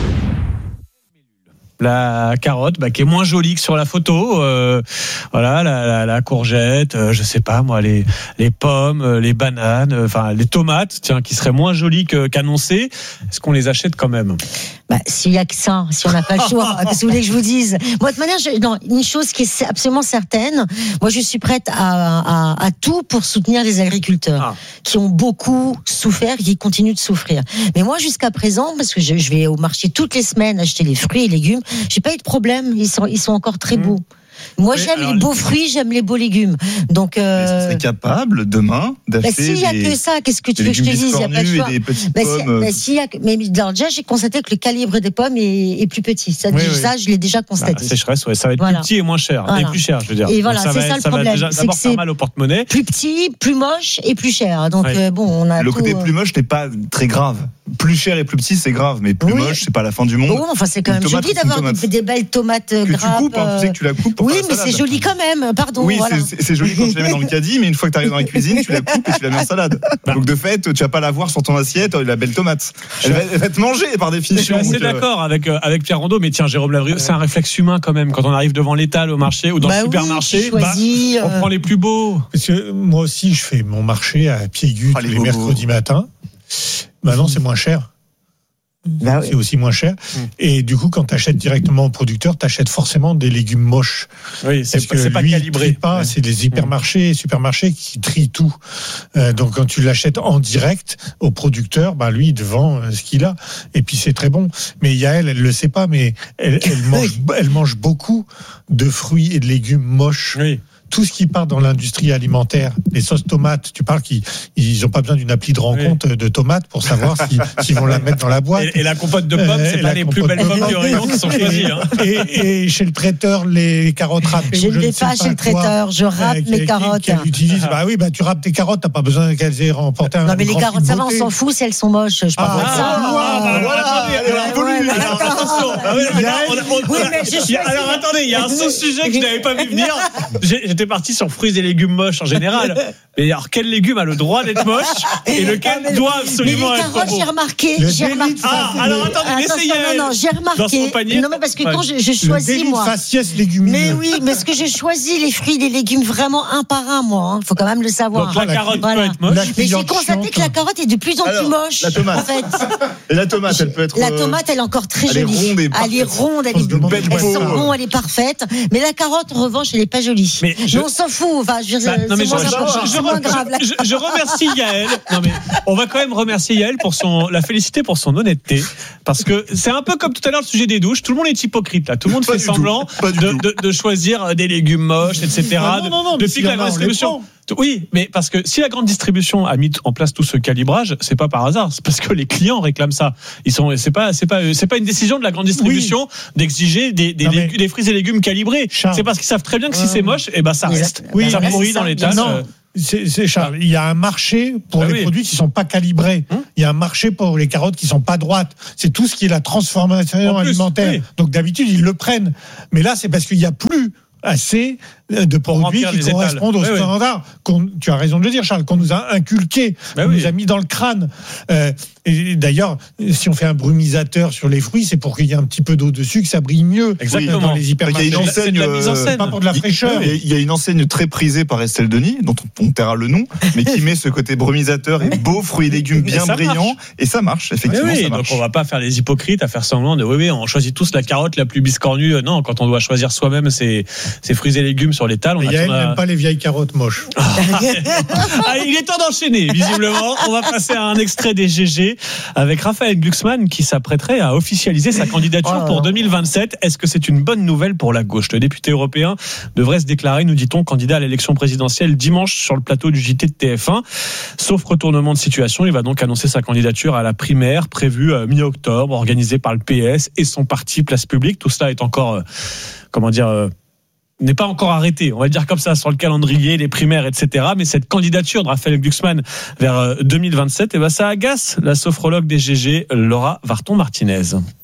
La carotte, bah, qui est moins jolie que sur la photo, euh, voilà, la, la, la courgette, euh, je sais pas moi, les les pommes, euh, les bananes, enfin euh, les tomates, tiens, qui seraient moins jolies que, qu'annoncées. Est-ce qu'on les achète quand même ? Bah, s'il y a que ça, si on n'a pas le choix, qu'est-ce que vous voulez que je vous dise ? Moi, de manière, je, non, une chose qui est absolument certaine, moi, je suis prête à, à, à tout pour soutenir les agriculteurs ah. qui ont beaucoup souffert et qui continuent de souffrir. Mais moi, jusqu'à présent, parce que je, je vais au marché toutes les semaines acheter les fruits et légumes, j'ai pas eu de problème. Ils sont, ils sont encore très beaux. Moi, j'aime alors, les beaux fruits, j'aime les beaux légumes. Donc, euh... vous serez capable demain d'acheter. Bah, s'il y a des, que ça, qu'est-ce que tu veux que je te dise ? Il y a pas de choix. Des petites bah, pommes. Si, bah, s'il y a, mais alors, déjà, j'ai constaté que le calibre des pommes est, est plus petit. Ça, oui, ça oui. je l'ai déjà constaté. Bah, sécheresse, ouais, ça va être voilà. plus petit et moins cher, voilà. et plus cher, je veux dire. Et voilà, ça c'est va, ça le ça problème. Va déjà, c'est d'abord que faire c'est mal au porte-monnaie. Plus petit, plus moche et plus cher. Donc ouais. euh, bon, on a le tout, côté plus moche n'est pas très grave. Plus cher et plus petit, c'est grave, mais plus oui. moche, c'est pas la fin du monde. Bon, enfin, c'est quand même joli d'avoir des, des belles tomates que grappes. Tu coupes, hein, tu sais que tu la coupes. Pour oui, mais c'est joli quand même. Pardon. Oui, voilà. c'est, c'est joli quand tu la mets dans le caddie, mais une fois que tu arrives dans la cuisine, tu la coupes et tu la mets en salade. Donc de fait, tu vas pas la voir sur ton assiette, la belle tomate. Elle va, elle va te manger par définition. Je suis assez donc, d'accord avec euh, avec Pierre Rondeau, mais tiens, Jérôme Lavrieux, c'est un réflexe humain quand même. Quand on arrive devant l'étal au marché ou dans bah le supermarché, oui, choisis, bah, on euh... prend les plus beaux. Parce que moi aussi, je fais mon marché à Piégut ah, tous les, les mercredis matins. Maintenant, c'est moins cher. Bah c'est oui. aussi moins cher. Mmh. Et du coup, quand tu achètes directement au producteur, tu achètes forcément des légumes moches. Oui, c'est, Parce que c'est pas lui, calibré. Pas, ouais. C'est les hypermarchés, mmh. supermarchés qui trient tout. Euh, donc, quand tu l'achètes en direct au producteur, bah, lui, il te vend ce qu'il a. Et puis, c'est très bon. Mais Yael, elle le sait pas, mais elle, elle, mange, elle mange beaucoup de fruits et de légumes moches. Oui. Tout ce qui part dans l'industrie alimentaire, les sauces tomates, tu parles qu'ils n'ont pas besoin d'une appli de rencontre oui. de tomates pour savoir si, s'ils vont la mettre dans la boîte. Et, et la compote de pommes, euh, c'est pas les plus belles pommes du rayon qui sont choisies. Hein. Et, et chez le traiteur, les carottes râpées. Je ne vais pas chez le traiteur, je râpe euh, mes qui, carottes. Qu'elle utilise, bah oui, bah tu râpes tes carottes, t'as pas besoin qu'elles aient remporté un. Non mais les carottes, ça va, on s'en fout si elles sont moches. Je parle de ça. Alors attendez, il y a un sous-sujet que je n'avais pas vu venir. J'étais parti sur fruits et légumes moches en général. Mais alors, quel légume a le droit d'être moche et lequel ah, doit absolument mais les être carottes, beau? J'ai remarqué, le j'ai remarqué. Ah, alors attendez, essayez. Non, non, j'ai remarqué. Dans son panier. Non, mais parce que quand je, je choisis, le moi. faciès légumineux. Mais oui, parce que je choisis les fruits et les légumes vraiment un par un, moi. Il faut quand même le savoir. Donc la carotte voilà. peut être moche. Mais j'ai constaté que la carotte est de plus en plus alors, moche. La tomate. En fait. Et la tomate, elle peut être. La tomate, elle est encore très elle jolie. Est ronde et elle est ronde, elle est belle elle sent bon, elle est parfaite. Mais la carotte, en revanche, elle est pas jolie. Mais Je... Mais on s'en fout. Enfin, je, bah, non, mais c'est, je, moins, je, c'est je, moins grave. Je, je, je remercie Yael. Non mais on va quand même remercier Yael pour son, la féliciter pour son honnêteté, parce que c'est un peu comme tout à l'heure le sujet des douches. Tout le monde est hypocrite là. Tout le monde pas fait semblant de, de, de choisir des légumes moches, et cetera. Non, non, non, Depuis que la grande distribution. Oui, mais parce que si la grande distribution a mis en place tout ce calibrage, c'est pas par hasard, c'est parce que les clients réclament ça. Ils sont, c'est pas, c'est pas, c'est pas une décision de la grande distribution oui. d'exiger des, des, légumes, mais... des fruits et légumes calibrés. Charles. C'est parce qu'ils savent très bien que si c'est moche, et ben ça reste, oui, ça pourrit dans les tasses. Non. C'est, c'est Charles, il y a un marché pour ah les oui. produits qui sont pas calibrés. Hum il y a un marché pour les carottes qui sont pas droites. C'est tout ce qui est la transformation plus, alimentaire. Oui. Donc d'habitude ils le prennent, mais là c'est parce qu'il y a plus assez de produits qui correspondent aux oui, standards. Oui. Tu as raison de le dire, Charles, qu'on nous a inculqués, qu'on oui. nous a mis dans le crâne. Euh, et d'ailleurs, si on fait un brumisateur sur les fruits, c'est pour qu'il y ait un petit peu d'eau dessus, que ça brille mieux. Exactement. Dans les hypermarchés. Il y a une enseigne, de la mise en scène. Pas pour de la fraîcheur. Il y a une enseigne très prisée par Estelle Denis, dont on taira le nom, mais qui met ce côté brumisateur et beaux fruits et légumes bien brillants. Marche. Et ça marche, effectivement. Oui, ça marche. Donc on va pas faire les hypocrites à faire semblant de oui, oui, on choisit tous la carotte la plus biscornue. Non, quand on doit choisir soi-même ses, ses fruits et légumes sur l'étal, on mais a Yael n'aime pas les vieilles carottes moches. Ah, il est temps d'enchaîner, visiblement. On va passer à un extrait des G G avec Raphaël Glucksmann qui s'apprêterait à officialiser sa candidature oh pour deux mille vingt-sept. Est-ce que c'est une bonne nouvelle pour la gauche ? Le député européen devrait se déclarer, nous dit-on, candidat à l'élection présidentielle dimanche sur le plateau du J T de T F un. Sauf retournement de situation, il va donc annoncer sa candidature à la primaire prévue mi-octobre, organisée par le P S et son parti Place Publique. Tout cela est encore, euh, comment dire... Euh, n'est pas encore arrêté, on va le dire comme ça, sur le calendrier, les primaires, et cetera. Mais cette candidature de Raphaël Glucksmann vers deux mille vingt-sept, eh ben ça agace la sophrologue des G G, Laura Varton-Martinez.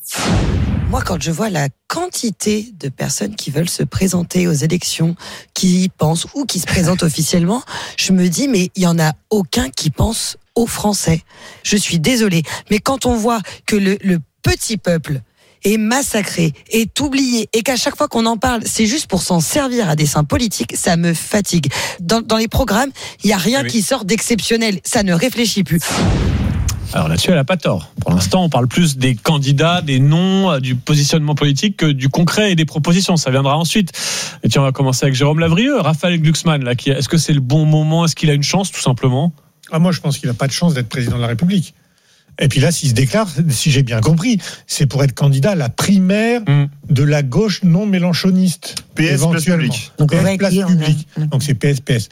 Moi, quand je vois la quantité de personnes qui veulent se présenter aux élections, qui y pensent ou qui se présentent officiellement, je me dis, mais il n'y en a aucun qui pense aux Français. Je suis désolée. Mais quand on voit que le, le petit peuple est massacré, est oublié, et qu'à chaque fois qu'on en parle, c'est juste pour s'en servir à des fins politiques, ça me fatigue. Dans, dans les programmes, il n'y a rien oui. qui sort d'exceptionnel. Ça ne réfléchit plus. Alors là-dessus, elle n'a pas tort. Pour l'instant, on parle plus des candidats, des noms, du positionnement politique que du concret et des propositions. Ça viendra ensuite. Et tiens, on va commencer avec Jérôme Lavrieux. Raphaël Glucksmann, là, qui, est-ce que c'est le bon moment ? Est-ce qu'il a une chance, tout simplement ? Ah, moi, je pense qu'il n'a pas de chance d'être président de la République. Et puis là, s'il se déclare, si j'ai bien compris, c'est pour être candidat à la primaire mmh. de la gauche non mélanchoniste. P S éventuellement. Donc, P S Place Publique. Donc c'est P S P S.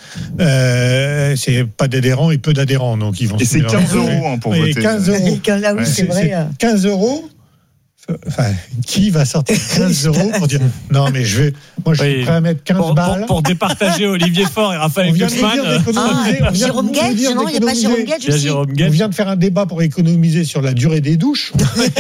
Euh, c'est pas d'adhérents et peu d'adhérents. Donc ils vont et c'est quinze euros hein, pour voter. quinze euros. Là, oui, ouais. c'est vrai. C'est quinze euros. Enfin, qui va sortir quinze euros pour dire non mais je vais, moi je suis oui. prêt à mettre quinze pour, balles pour, pour départager Olivier Faure et Raphaël Glucksmann. Ah, Jérôme Gage, non, il n'y a pas Jérôme Gage aussi. Jérôme Gage. On vient de faire un débat pour économiser sur la durée des douches.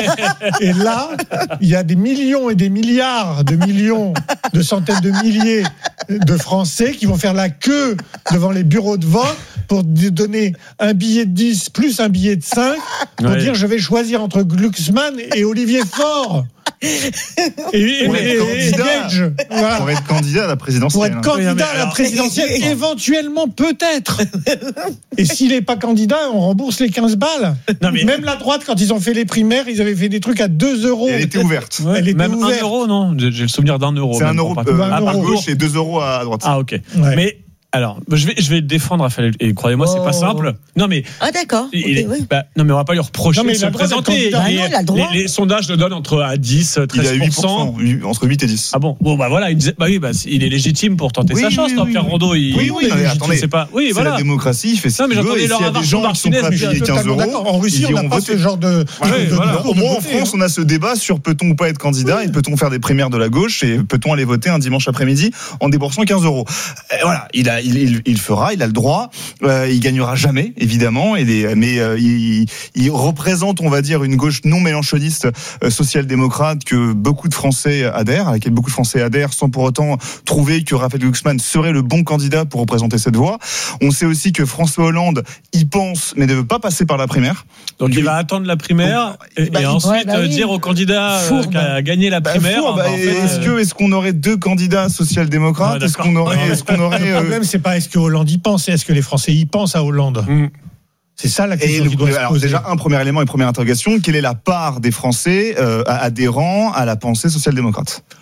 Et là, il y a des millions et des milliards de millions, de centaines de milliers de Français qui vont faire la queue devant les bureaux de vote pour donner un billet de dix plus un billet de cinq pour ouais. dire je vais choisir entre Glucksmann et Olivier Faure. Et, et, pour, et, être candidat, voilà. pour être candidat à la présidentielle. Pour être candidat oui, à la alors, présidentielle, et, et, éventuellement, peut-être. Et s'il n'est pas candidat, on rembourse les quinze balles. Non, mais même la droite, quand ils ont fait les primaires, ils avaient fait des trucs à deux euros. Elle était ouverte. Ouais, Elle était même ouverte. un euro, non ? J'ai le souvenir d'un euro. C'est un euro euh, à gauche et deux euros à droite. Ah, ok. Ouais. Mais. Alors, je vais, je vais défendre Raphaël, et croyez-moi, oh. c'est pas simple. Non, mais. Ah, d'accord. Il, okay, oui. bah, non, mais on va pas lui reprocher de se présenter. Ah, non, les, les, les sondages le donnent entre à dix, treize pour cent. Il a huit pour cent, entre huit et dix. Ah bon? Bon, bah voilà, il, disait, bah oui, bah, il est légitime pour tenter oui, sa chance, oui, Pierre oui. Rondeau. Il, oui, oui, mais attendez. C'est pas, oui, c'est voilà. la démocratie, il fait ce qu'il veut. Et s'il y a des gens qui sont prêts à payer quinze euros. En Russie, on n'a pas ce genre de. Au moins, en France, on a ce débat sur peut-on ou pas être candidat et peut-on faire des primaires de la gauche et peut-on aller voter un dimanche après-midi en déboursant quinze euros. Voilà, il fera, il a le droit. Euh, il gagnera jamais, évidemment, et les, mais euh, il, il représente, on va dire, une gauche non mélanchoniste, euh, social-démocrate que beaucoup de Français adhèrent, à laquelle beaucoup de Français adhèrent, sans pour autant trouver que Raphaël Glucksmann serait le bon candidat pour représenter cette voie. On sait aussi que François Hollande y pense, mais ne veut pas passer par la primaire. Donc il va attendre la primaire et, et, bah, et ensuite ouais, bah oui. dire au candidat euh, qui a gagné la primaire. Bah, bah, en fait, est-ce que est-ce qu'on aurait deux candidats social-démocrates? ah, Est-ce qu'on aurait, est-ce qu'on aurait Le problème, c'est pas est-ce que Hollande y pense, c'est est-ce que les Français y pensent à Hollande. Mm. C'est ça la question qui doit se poser. Déjà, un premier élément et première interrogation, quelle est la part des Français euh, adhérents à la pensée social-démocrate?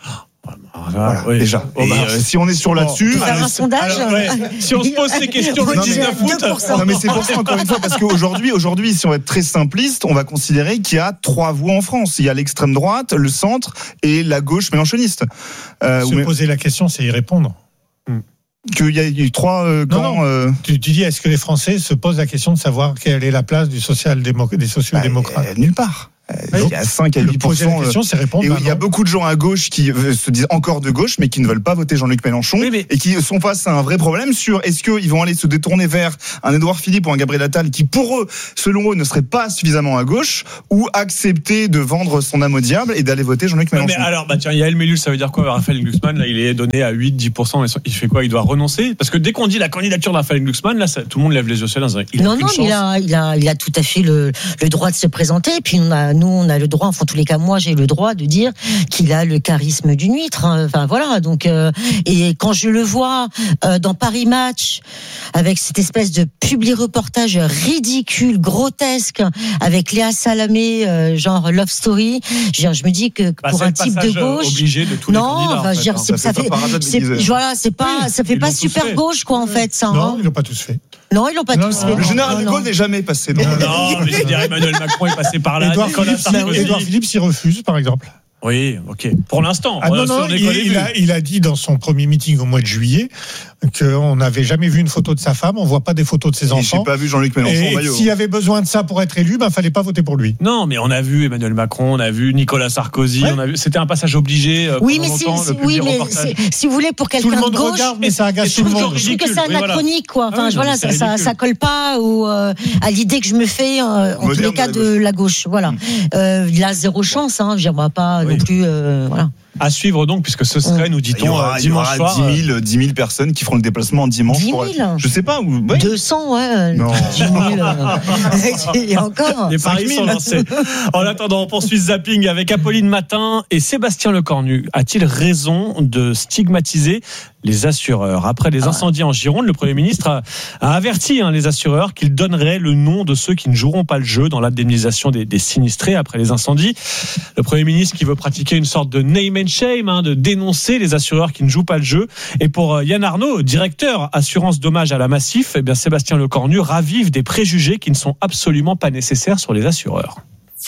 Voilà, oui. Déjà. Oh, bah, et euh, si on est sur là-dessus, faire un sondage. Alors, ouais, si on se pose ces questions le dix-neuf août, non mais c'est pour ça encore une fois parce qu'aujourd'hui, aujourd'hui, si on va être très simpliste, on va considérer qu'il y a trois voies en France. Il y a l'extrême droite, le centre et la gauche mélenchoniste. Euh, se poser la question, c'est y répondre. Hmm. Qu'il y a eu trois euh, camps. Non, non. Euh... Tu, tu dis, est-ce que les Français se posent la question de savoir quelle est la place du social démo- des sociaux-démocrates? bah, Nulle part. Il y a cinq à huit pour cent. Question, c'est répondre, et bah il y a beaucoup de gens à gauche qui se disent encore de gauche, mais qui ne veulent pas voter Jean-Luc Mélenchon, oui, mais... et qui sont face à un vrai problème sur est-ce qu'ils vont aller se détourner vers un Édouard Philippe ou un Gabriel Attal qui, pour eux, selon eux, ne serait pas suffisamment à gauche, ou accepter de vendre son âme au diable et d'aller voter Jean-Luc Mélenchon. Mais alors, bah tiens, Yael Mellul, ça veut dire quoi? Raphaël Glucksmann, là, il est donné à huit à dix pour cent. Il fait quoi? Il doit renoncer? Parce que dès qu'on dit la candidature de Raphaël Glucksmann, là, ça, tout le monde lève les yeux au ciel. Il non, non, mais il a, il a, il a tout à fait le, le droit de se présenter. Et puis on a, nous, on a le droit. En tous les cas, moi, j'ai le droit de dire qu'il a le charisme d'une huître. Enfin voilà. Donc, euh, et quand je le vois euh, dans Paris Match avec cette espèce de publi-reportage ridicule, grotesque, avec Léa Salamé, euh, genre love story, je, je me dis que bah, pour un type de gauche, obligé de tous non, les candidats, enfin, en je fait, dire, hein. c'est, ça, ça fait, c'est, voilà, c'est pas, oui, ça fait pas super fait. Gauche, quoi, en fait, ça. Non, hein. ils l'ont pas tous fait. Non, ils l'ont pas non, tous non, fait. Le général de Gaulle n'est jamais passé. Non, non mais je dirais Emmanuel Macron est passé par là. Édouard Philippe, Édouard Philippe s'y refuse, par exemple. Oui, ok. Pour l'instant. Ah non, non, il, il, a, il a dit dans son premier meeting au mois de juillet qu'on n'avait jamais vu une photo de sa femme, on voit pas des photos de ses enfants. J'ai pas vu Jean-Luc Mélenchon et, et s'il y avait besoin de ça pour être élu, ben fallait pas voter pour lui. Non, mais on a vu Emmanuel Macron, on a vu Nicolas Sarkozy, ouais. on a vu. C'était un passage obligé. Euh, oui, mais si, si, oui, mais si vous voulez pour quelqu'un de gauche, regarde, mais ça agace tout le monde. Je trouve que c'est anachronique, quoi. Enfin, ah oui, voilà, non, ça, ça, ça colle pas au, euh, à l'idée que je me fais euh, en tous les cas de la gauche. Voilà. Euh, il a zéro chance. Hein. Je ne pas non plus. Euh, voilà. À suivre donc, puisque ce serait, nous dit-on, il y aura, dimanche il y aura soir. dix mille personnes qui feront le déplacement dimanche. dix mille pour, je sais pas où. Ouais. deux cents, ouais. Non. dix mille. Il y a encore. Les paris sont lancés. En attendant, on poursuit Zapping avec Apolline Matin et Sébastien Lecornu. A-t-il raison de stigmatiser les assureurs? Après les incendies en Gironde, le Premier ministre a, a averti hein, les assureurs qu'il donnerait le nom de ceux qui ne joueront pas le jeu dans l'indemnisation des, des sinistrés après les incendies. Le Premier ministre qui veut pratiquer une sorte de name and shame, hein, de dénoncer les assureurs qui ne jouent pas le jeu. Et pour Yann Arnaud, directeur assurance dommage à la Massif, eh bien Sébastien Lecornu ravive des préjugés qui ne sont absolument pas nécessaires sur les assureurs.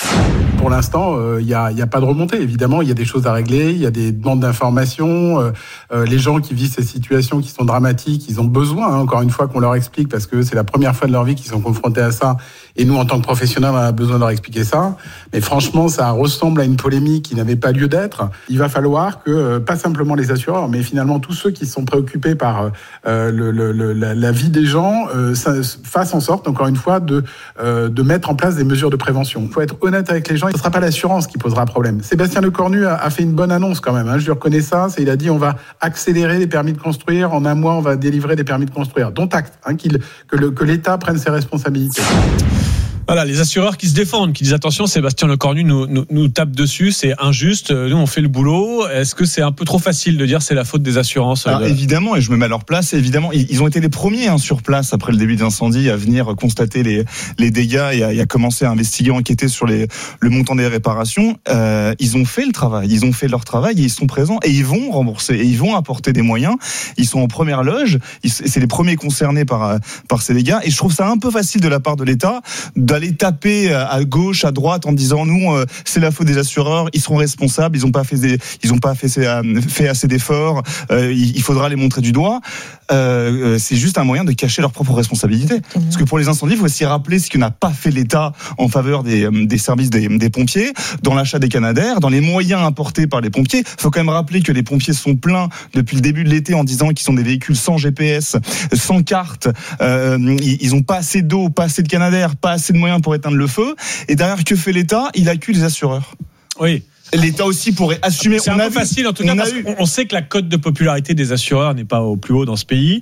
Pour l'instant, il euh, n'y a, y a pas de remontée. Évidemment, il y a des choses à régler, il y a des demandes d'informations. Euh, euh, les gens qui vivent ces situations qui sont dramatiques, ils ont besoin, hein, encore une fois, qu'on leur explique, parce que c'est la première fois de leur vie qu'ils sont confrontés à ça. Et nous, en tant que professionnels, on a besoin de leur expliquer ça. Mais franchement, ça ressemble à une polémique qui n'avait pas lieu d'être. Il va falloir que, euh, pas simplement les assureurs, mais finalement tous ceux qui sont préoccupés par euh, le, le, le, la, la vie des gens, euh, ça, fassent en sorte, encore une fois, de, euh, de mettre en place des mesures de prévention. Il faut être honnête avec les gens. Ce ne sera pas l'assurance qui posera problème. Sébastien Lecornu a, a fait une bonne annonce quand même. Hein, je lui reconnais ça. C'est, il a dit on va accélérer les permis de construire. En un mois, on va délivrer des permis de construire. Dont acte, hein, qu'il, que, le, que l'État prenne ses responsabilités. Voilà, les assureurs qui se défendent, qui disent attention, Sébastien Lecornu nous, nous, nous tape dessus, c'est injuste, nous on fait le boulot. Est-ce que c'est un peu trop facile de dire c'est la faute des assurances? Alors, de... Évidemment, et je me mets à leur place, évidemment, ils ont été les premiers hein, sur place après le début de l'incendie à venir constater les, les dégâts et à, et à commencer à investiguer, enquêter sur les, le montant des réparations. Euh, ils ont fait le travail, ils ont fait leur travail et ils sont présents et ils vont rembourser et ils vont apporter des moyens. Ils sont en première loge, ils, c'est les premiers concernés par, par ces dégâts et je trouve ça un peu facile de la part de l'État d'aller taper à gauche, à droite en disant nous euh, c'est la faute des assureurs, ils seront responsables, ils n'ont pas fait des, ils ont pas fait, fait assez d'efforts, euh, il, il faudra les montrer du doigt. Euh, c'est juste un moyen de cacher leur propre responsabilité. Parce que pour les incendies, il faut aussi rappeler ce que n'a pas fait l'État en faveur des, des services des, des pompiers, dans l'achat des Canadair, dans les moyens apportés par les pompiers. Il faut quand même rappeler que les pompiers sont pleins depuis le début de l'été en disant qu'ils sont des véhicules sans G P S, sans carte, euh, ils n'ont pas assez d'eau, pas assez de Canadair, pas assez de moyens pour éteindre le feu. Et derrière, que fait l'État? Il accuse les assureurs. Oui. L'État aussi pourrait assumer. C'est on un a peu vu, facile en tout cas on parce eu... qu'on sait que la cote de popularité des assureurs n'est pas au plus haut dans ce pays.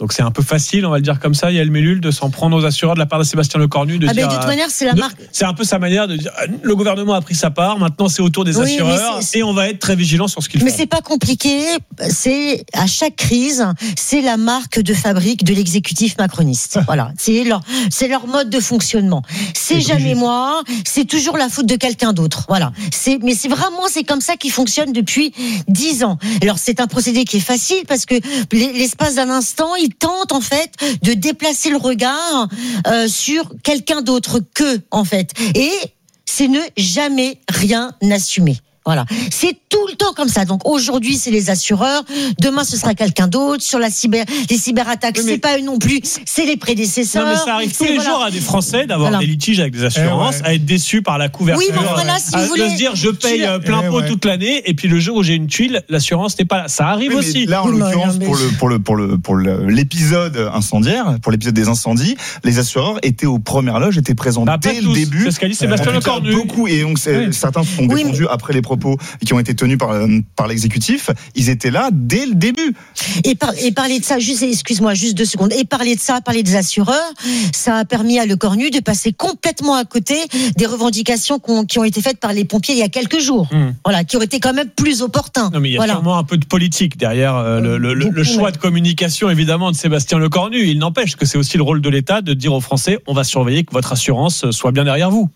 Donc c'est un peu facile, on va le dire comme ça, Yael Mellul, de s'en prendre aux assureurs de la part de Sébastien Lecornu. De ah dire, ben de toute manière, c'est la de, marque. C'est un peu sa manière de dire le gouvernement a pris sa part, maintenant c'est au tour des oui, assureurs c'est, c'est... et on va être très vigilant sur ce qu'ils mais font. Mais c'est pas compliqué, c'est à chaque crise, c'est la marque de fabrique de l'exécutif macroniste. Voilà, c'est leur, c'est leur mode de fonctionnement. C'est, c'est jamais moi, c'est toujours la faute de quelqu'un d'autre. Voilà. C'est, mais c'est vraiment, c'est comme ça qu'ils fonctionnent depuis dix ans. Alors c'est un procédé qui est facile parce que l'espace d'un instant, ils tentent en fait de déplacer le regard euh, sur quelqu'un d'autre qu'eux en fait, et c'est ne jamais rien assumer. Voilà, c'est tout le temps comme ça. Donc aujourd'hui, c'est les assureurs. Demain, ce sera quelqu'un d'autre. Sur la cyber, les cyberattaques, oui, c'est pas eux non plus. C'est les prédécesseurs. Non, mais ça arrive tous les voilà. jours à des Français d'avoir voilà. des litiges avec des assurances, eh ouais. à être déçus par la couverture. Oui, bon, voilà, si vous voulez, de se dire, je paye plein pot eh ouais. toute l'année, et puis le jour où j'ai une tuile, l'assurance n'est pas là. Ça arrive oui, aussi. Là, en oui, l'occurrence, mais... pour le pour le pour le pour le, l'épisode incendiaire, pour l'épisode des incendies, les assureurs étaient aux premières loges, étaient présents bah, dès le début. C'est ce qu'a dit Sébastien Lecornu. Beaucoup, et donc certains se sont défendus après les propos qui ont été tenus par, par l'exécutif, ils étaient là dès le début. Et, par, et parler de ça, juste, excuse-moi, juste deux secondes, et parler de ça, parler des assureurs, ça a permis à Lecornu de passer complètement à côté des revendications qui ont été faites par les pompiers il y a quelques jours. Mmh. Voilà, qui auraient été quand même plus opportuns. Non, mais il y a voilà. sûrement un peu de politique derrière euh, le, le, Beaucoup, le choix ouais. de communication, évidemment, de Sébastien Lecornu. Il n'empêche que c'est aussi le rôle de l'État de dire aux Français, on va surveiller que votre assurance soit bien derrière vous.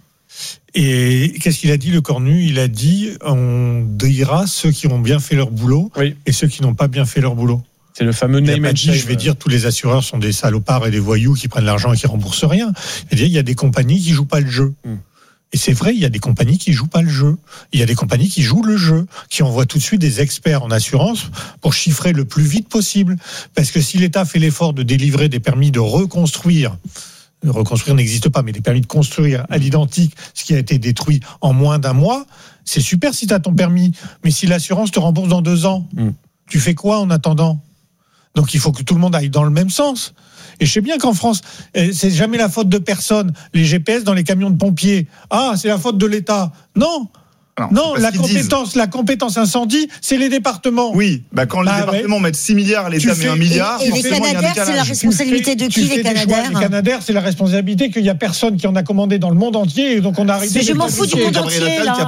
Et qu'est-ce qu'il a dit, Lecornu ? Il a dit on dira ceux qui ont bien fait leur boulot oui. et ceux qui n'ont pas bien fait leur boulot. C'est le fameux name and shame. Je vais dire tous les assureurs sont des salopards et des voyous qui prennent l'argent et qui remboursent rien. Il y a des compagnies qui jouent pas le jeu. Mm. Et c'est vrai, il y a des compagnies qui jouent pas le jeu. Il y a des compagnies qui jouent le jeu, qui envoient tout de suite des experts en assurance pour chiffrer le plus vite possible. Parce que si l'État fait l'effort de délivrer des permis de reconstruire, reconstruire n'existe pas, mais des permis de construire à l'identique ce qui a été détruit en moins d'un mois, c'est super si tu as ton permis. Mais si l'assurance te rembourse dans deux ans, mm. tu fais quoi en attendant ? Donc il faut que tout le monde aille dans le même sens. Et je sais bien qu'en France, c'est jamais la faute de personne. Les G P S dans les camions de pompiers, ah, c'est la faute de l'État. Non. Non, non la compétence, la compétence incendie, c'est les départements. Oui, bah quand bah, les départements ouais. mettent six milliards, l'État met un milliard. Et, et les Canadaires, c'est la responsabilité de qui, les Canadaires ? Les Canadaires, c'est la responsabilité qu'il n'y a personne qui en a commandé dans le monde entier, et donc on a arrêté. Mais je m'en fous du monde entier, là.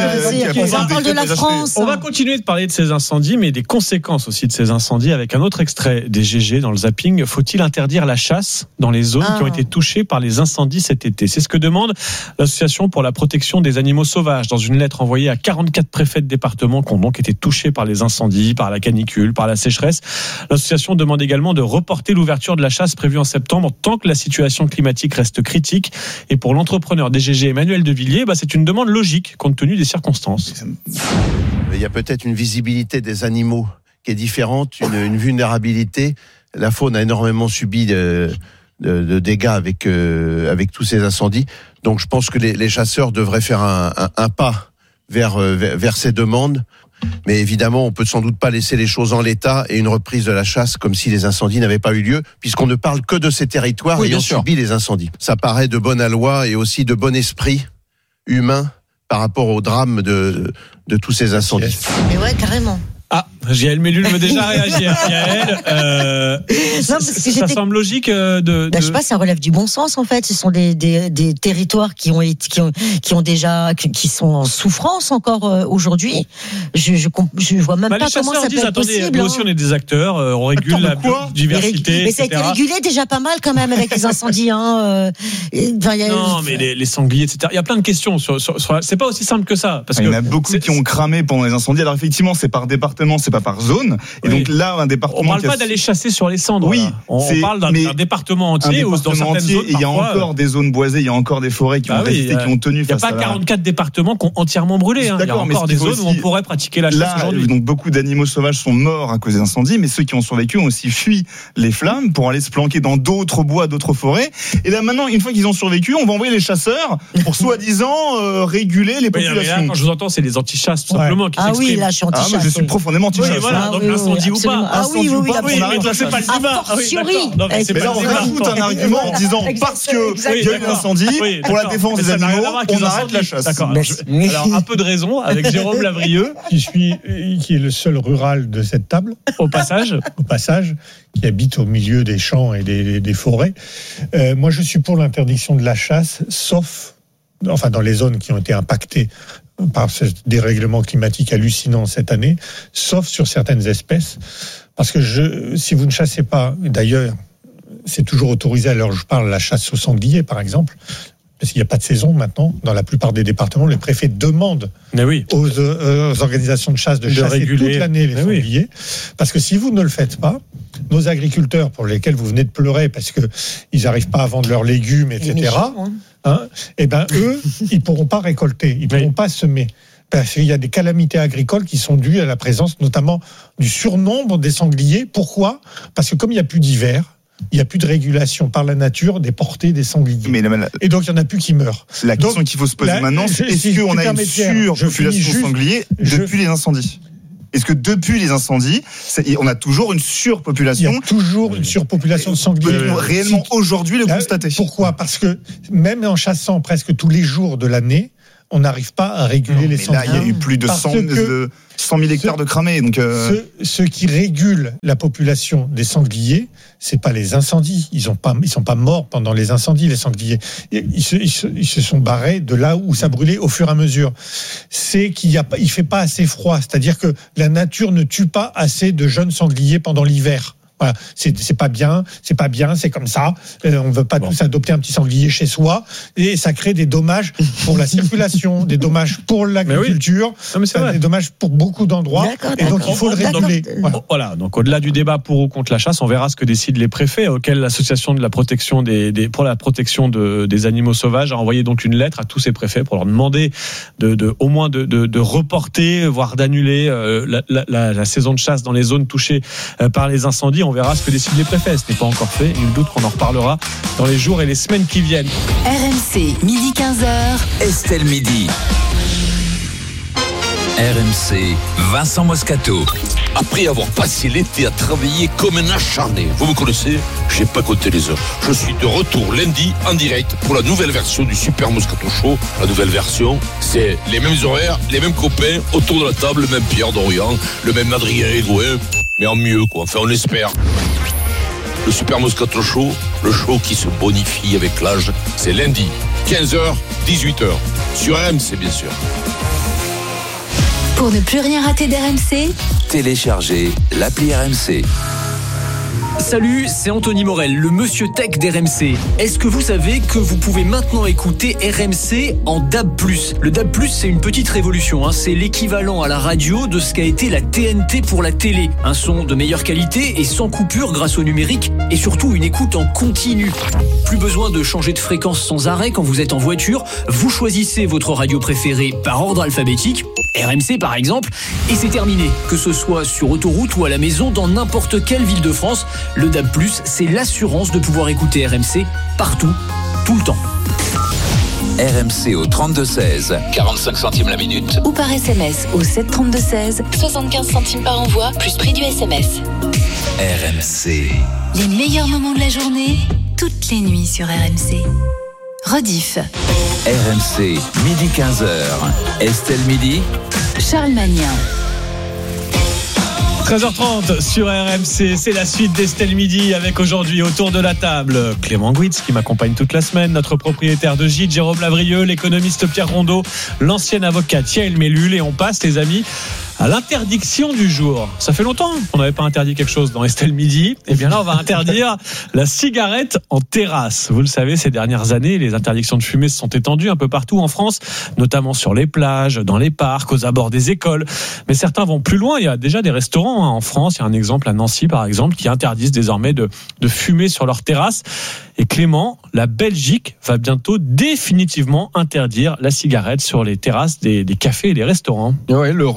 On parle de la France. On va continuer de parler de ces incendies, mais des conséquences aussi de ces incendies, avec un autre extrait des G G dans le zapping. Faut-il interdire la chasse dans les zones qui ont été touchées par les incendies cet été ? C'est ce que demande l'Association pour la protection des animaux sauvages dans une lettre envoyé à quarante-quatre préfets de départements qui ont donc été touchés par les incendies, par la canicule, par la sécheresse. L'association demande également de reporter l'ouverture de la chasse prévue en septembre tant que la situation climatique reste critique. Et pour l'entrepreneur des G G, Emmanuel Devilliers, bah c'est une demande logique compte tenu des circonstances. Il y a peut-être une visibilité des animaux qui est différente, une, une vulnérabilité. La faune a énormément subi de, de, de dégâts avec, euh, avec tous ces incendies. Donc je pense que les, les chasseurs devraient faire un, un, un pas Vers, vers, vers ces demandes. Mais évidemment, on peut sans doute pas laisser les choses en l'état et une reprise de la chasse comme si les incendies n'avaient pas eu lieu, puisqu'on ne parle que de ces territoires oui, ayant subi les incendies. Ça paraît de bonne loi et aussi de bon esprit humain par rapport au drame de, de tous ces incendies. Mais ouais, carrément. Ah, Yael Mellul veut déjà réagir. Yael, euh, non, ça semble logique de, de... Bah, je sais pas, ça relève du bon sens en fait. Ce sont des, des, des territoires qui ont, qui ont, qui ont déjà, qui sont en souffrance encore aujourd'hui. Je, je, je vois même bah, pas comment ça disent, peut être attendez, possible. Nous aussi, on est des acteurs, on régule Attends, la biodiversité. Mais ça a été régulé déjà pas mal quand même avec les incendies. Hein. Enfin, y a... Non, mais les, les sangliers, et cetera. Il y a plein de questions. Sur, sur, sur... C'est pas aussi simple que ça. Parce il y que en a beaucoup c'est... qui ont cramé pendant les incendies. Alors effectivement, c'est par département, c'est pas par zone. Et oui. donc là, un département. On parle qui a... pas d'aller chasser sur les cendres. Oui, on, on parle d'un, d'un département entier un département ou dans certaines entier, zones. Il y a encore des zones boisées, il y a encore des forêts qui bah ont résisté, oui, qui ont tenu. Il n'y a pas quarante-quatre départements qui ont entièrement brûlé. Hein. Il y a encore des zones aussi... où on pourrait pratiquer la chasse là, aujourd'hui. Donc beaucoup d'animaux sauvages sont morts à cause des incendies, mais ceux qui ont survécu ont aussi fui les flammes pour aller se planquer dans d'autres bois, d'autres forêts. Et là maintenant, une fois qu'ils ont survécu, on va envoyer les chasseurs pour soi-disant euh, réguler les populations. Oui, là, quand je vous entends, c'est les anti-chasses tout simplement qui ah s'expriment. oui, là je suis anti-chasse. Ah, moi, je suis profondément anti-chasse. Oui, chasse. voilà, donc incendie ou pas. Ah oui, oui, oui, on arrête la chasse. C'est pas le débat. A fortiori. Non, mais c'est Mais pas là, le on débat. rajoute un argument en disant parce qu'il y a eu un incendie, Oui, pour la d'accord. défense Mais des ça n'a rien animaux, à voir avec on les arrête incendies. la chasse. D'accord. Alors, je- alors, un peu de raison avec Jérôme Lavrieux. Qui suis, qui est le seul rural de cette table. Au passage. Au passage, qui habite au milieu des champs et des, des forêts. Euh, moi, je suis pour l'interdiction de la chasse, sauf, enfin, dans les zones qui ont été impactées par ce dérèglement climatique hallucinant cette année, sauf sur certaines espèces. Parce que je, si vous ne chassez pas, d'ailleurs, c'est toujours autorisé, à l'heure où je parle, la chasse au sanglier, par exemple, parce qu'il n'y a pas de saison maintenant, dans la plupart des départements, les préfets demandent oui. aux, euh, aux organisations de chasse de, de chasser réguler. toute l'année les Mais sangliers. Oui. Parce que si vous ne le faites pas, nos agriculteurs, pour lesquels vous venez de pleurer, parce qu'ils n'arrivent pas à vendre leurs légumes, et cetera, hein. Hein, et ben eux, ils ne pourront pas récolter, ils ne pourront oui. pas semer. Parce qu'il y a des calamités agricoles qui sont dues à la présence notamment du surnombre des sangliers. Pourquoi ? Parce que comme il n'y a plus d'hiver, il n'y a plus de régulation par la nature des portées des sangliers. Mais la, la, et donc, il n'y en a plus qui meurent. La question qu'il faut se poser la, maintenant, c'est est-ce si qu'on a une surpopulation de sangliers depuis je, les incendies ? Est-ce que depuis les incendies, on a toujours une surpopulation ? Il y a toujours une surpopulation de sangliers. Peut-on réellement si, aujourd'hui le constater ? Pourquoi ? Parce que même en chassant presque tous les jours de l'année, on n'arrive pas à réguler non, les sangliers. Là, il y a eu plus de cent mille hectares ce, de cramés. Donc euh... ce, ce qui régule la population des sangliers, c'est pas les incendies. Ils ont pas, ils sont pas morts pendant les incendies, les sangliers. Ils se, ils se, ils se sont barrés de là où ça brûlait au fur et à mesure. C'est qu'il y a pas, il fait pas assez froid. C'est-à-dire que la nature ne tue pas assez de jeunes sangliers pendant l'hiver. Voilà, c'est, c'est pas bien, c'est pas bien, c'est comme ça. Euh, on veut pas bon. tous adopter un petit sanglier chez soi, et ça crée des dommages pour la circulation, des dommages pour l'agriculture, oui. non, mais c'est vrai. Des dommages pour beaucoup d'endroits. D'accord, et d'accord. donc il faut le réguler. Voilà. voilà. Donc au-delà du débat pour ou contre la chasse, on verra ce que décident les préfets, auxquels l'association de la protection des, des pour la protection de, des animaux sauvages a envoyé donc une lettre à tous ces préfets pour leur demander de, de au moins de, de, de reporter, voire d'annuler euh, la, la, la, la saison de chasse dans les zones touchées euh, par les incendies. On verra ce que décident les préfets. Ce n'est pas encore fait. Nul doute qu'on en reparlera dans les jours et les semaines qui viennent. R M C, midi quinze heures. Estelle Midi. R M C, Vincent Moscato. Après avoir passé l'été à travailler comme un acharné, vous me connaissez, j'ai pas compté les heures. Je suis de retour lundi en direct pour la nouvelle version du Super Moscato Show. La nouvelle version, c'est les mêmes horaires, les mêmes copains, autour de la table, le même Pierre Dorian, le même Adrien Egoin, mais en mieux quoi, enfin on l'espère. Le Super Moscato Show, le show qui se bonifie avec l'âge, c'est lundi, quinze heures, dix-huit heures, sur R M C bien sûr. Pour ne plus rien rater d'R M C, téléchargez l'appli R M C. Salut, c'est Anthony Morel, le monsieur tech d'R M C. Est-ce que vous savez que vous pouvez maintenant écouter R M C en D A B plus ? Le D A B plus, c'est une petite révolution. Hein. C'est l'équivalent à la radio de ce qu'a été la T N T pour la télé. Un son de meilleure qualité et sans coupure grâce au numérique. Et surtout, une écoute en continu. Plus besoin de changer de fréquence sans arrêt quand vous êtes en voiture. Vous choisissez votre radio préférée par ordre alphabétique. R M C par exemple. Et c'est terminé. Que ce soit sur autoroute ou à la maison, dans n'importe quelle ville de France, le D A B plus, c'est l'assurance de pouvoir écouter R M C partout, tout le temps. R M C au trente-deux seize, quarante-cinq centimes la minute. Ou par S M S au sept trente-deux seize, soixante-quinze centimes par envoi, plus prix du S M S. R M C. Les meilleurs moments de la journée, toutes les nuits sur R M C. Rediff. R M C, midi quinze heures. Estelle Midi. Charles Magnien. treize heures trente sur R M C, c'est la suite d'Estelle Midi avec aujourd'hui autour de la table Clément Guitz qui m'accompagne toute la semaine, notre propriétaire de gîte Jérôme Lavrieux, l'économiste Pierre Rondeau, l'ancien avocat Thierry Mellul, et on passe les amis à l'interdiction du jour. Ça fait longtemps qu'on n'avait pas interdit quelque chose dans Estelle Midi. Et bien là, on va interdire la cigarette en terrasse. Vous le savez, ces dernières années, les interdictions de fumée se sont étendues un peu partout en France, notamment sur les plages, dans les parcs, aux abords des écoles. Mais certains vont plus loin. Il y a déjà des restaurants hein, en France. Il y a un exemple à Nancy, par exemple, qui interdisent désormais de, de fumer sur leur terrasse. Et Clément, la Belgique va bientôt définitivement interdire la cigarette sur les terrasses des, des cafés et des restaurants. Ouais, l'Europe le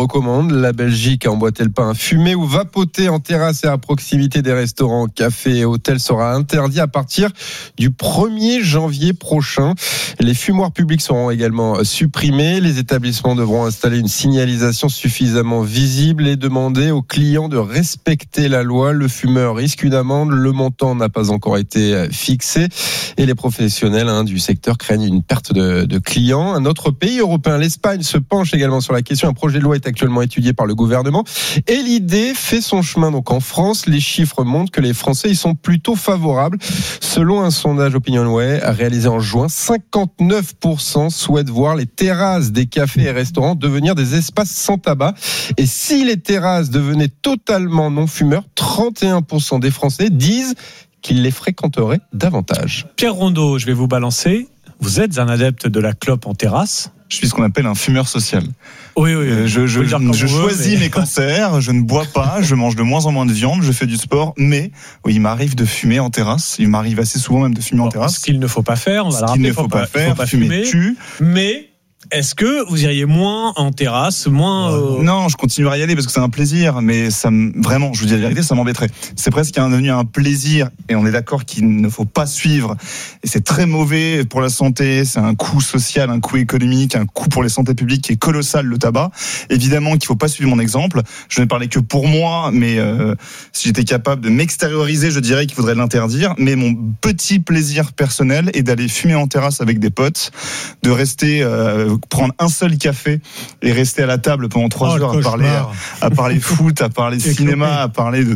recommande. La Belgique a emboîté le pain. Fumer ou vapoter en terrasse et à proximité des restaurants, cafés et hôtels sera interdit à partir du premier janvier prochain. Les fumoirs publics seront également supprimés. Les établissements devront installer une signalisation suffisamment visible et demander aux clients de respecter la loi. Le fumeur risque une amende. Le montant n'a pas encore été fixé. Et les professionnels hein, du secteur craignent une perte de, de clients. Un autre pays européen, l'Espagne, se penche également sur la question. Un projet de loi est actuellement étudié par le gouvernement. Et l'idée fait son chemin donc en France. Les chiffres montrent que les Français y sont plutôt favorables. Selon un sondage OpinionWay réalisé en juin, cinquante-neuf pour cent souhaitent voir les terrasses des cafés et restaurants devenir des espaces sans tabac. Et si les terrasses devenaient totalement non-fumeurs, trente et un pour cent des Français disent qu'ils les fréquenteraient davantage. Pierre Rondeau, je vais vous balancer. Vous êtes un adepte de la clope en terrasse ? Je suis ce qu'on appelle un fumeur social. Oui, oui, oui. Je, je, je, je choisis mais... mes cancers, je ne bois pas, je mange de moins en moins de viande, je fais du sport, mais oui, il m'arrive de fumer en terrasse. Il m'arrive assez souvent même de fumer bon, en terrasse. Ce qu'il ne faut pas faire, on va ce le rappeler. Ce qu'il ne faut, faut pas, pas faire, faut pas fumer, fumer tue. Mais... est-ce que vous iriez moins en terrasse, moins euh... Non, je continuerai à y aller parce que c'est un plaisir, mais ça me, vraiment, je vous dis la vérité, ça m'embêterait. C'est presque devenu un plaisir, et on est d'accord qu'il ne faut pas suivre. Et c'est très mauvais pour la santé. C'est un coût social, un coût économique, un coût pour les santé publiques qui est colossal, le tabac. Évidemment qu'il ne faut pas suivre mon exemple. Je ne parlais que pour moi, mais euh, si j'étais capable de m'extérioriser, je dirais qu'il faudrait l'interdire. Mais mon petit plaisir personnel est d'aller fumer en terrasse avec des potes, de rester euh, prendre un seul café et rester à la table pendant trois oh, heures à parler, à, à parler foot, à parler cinéma, à parler de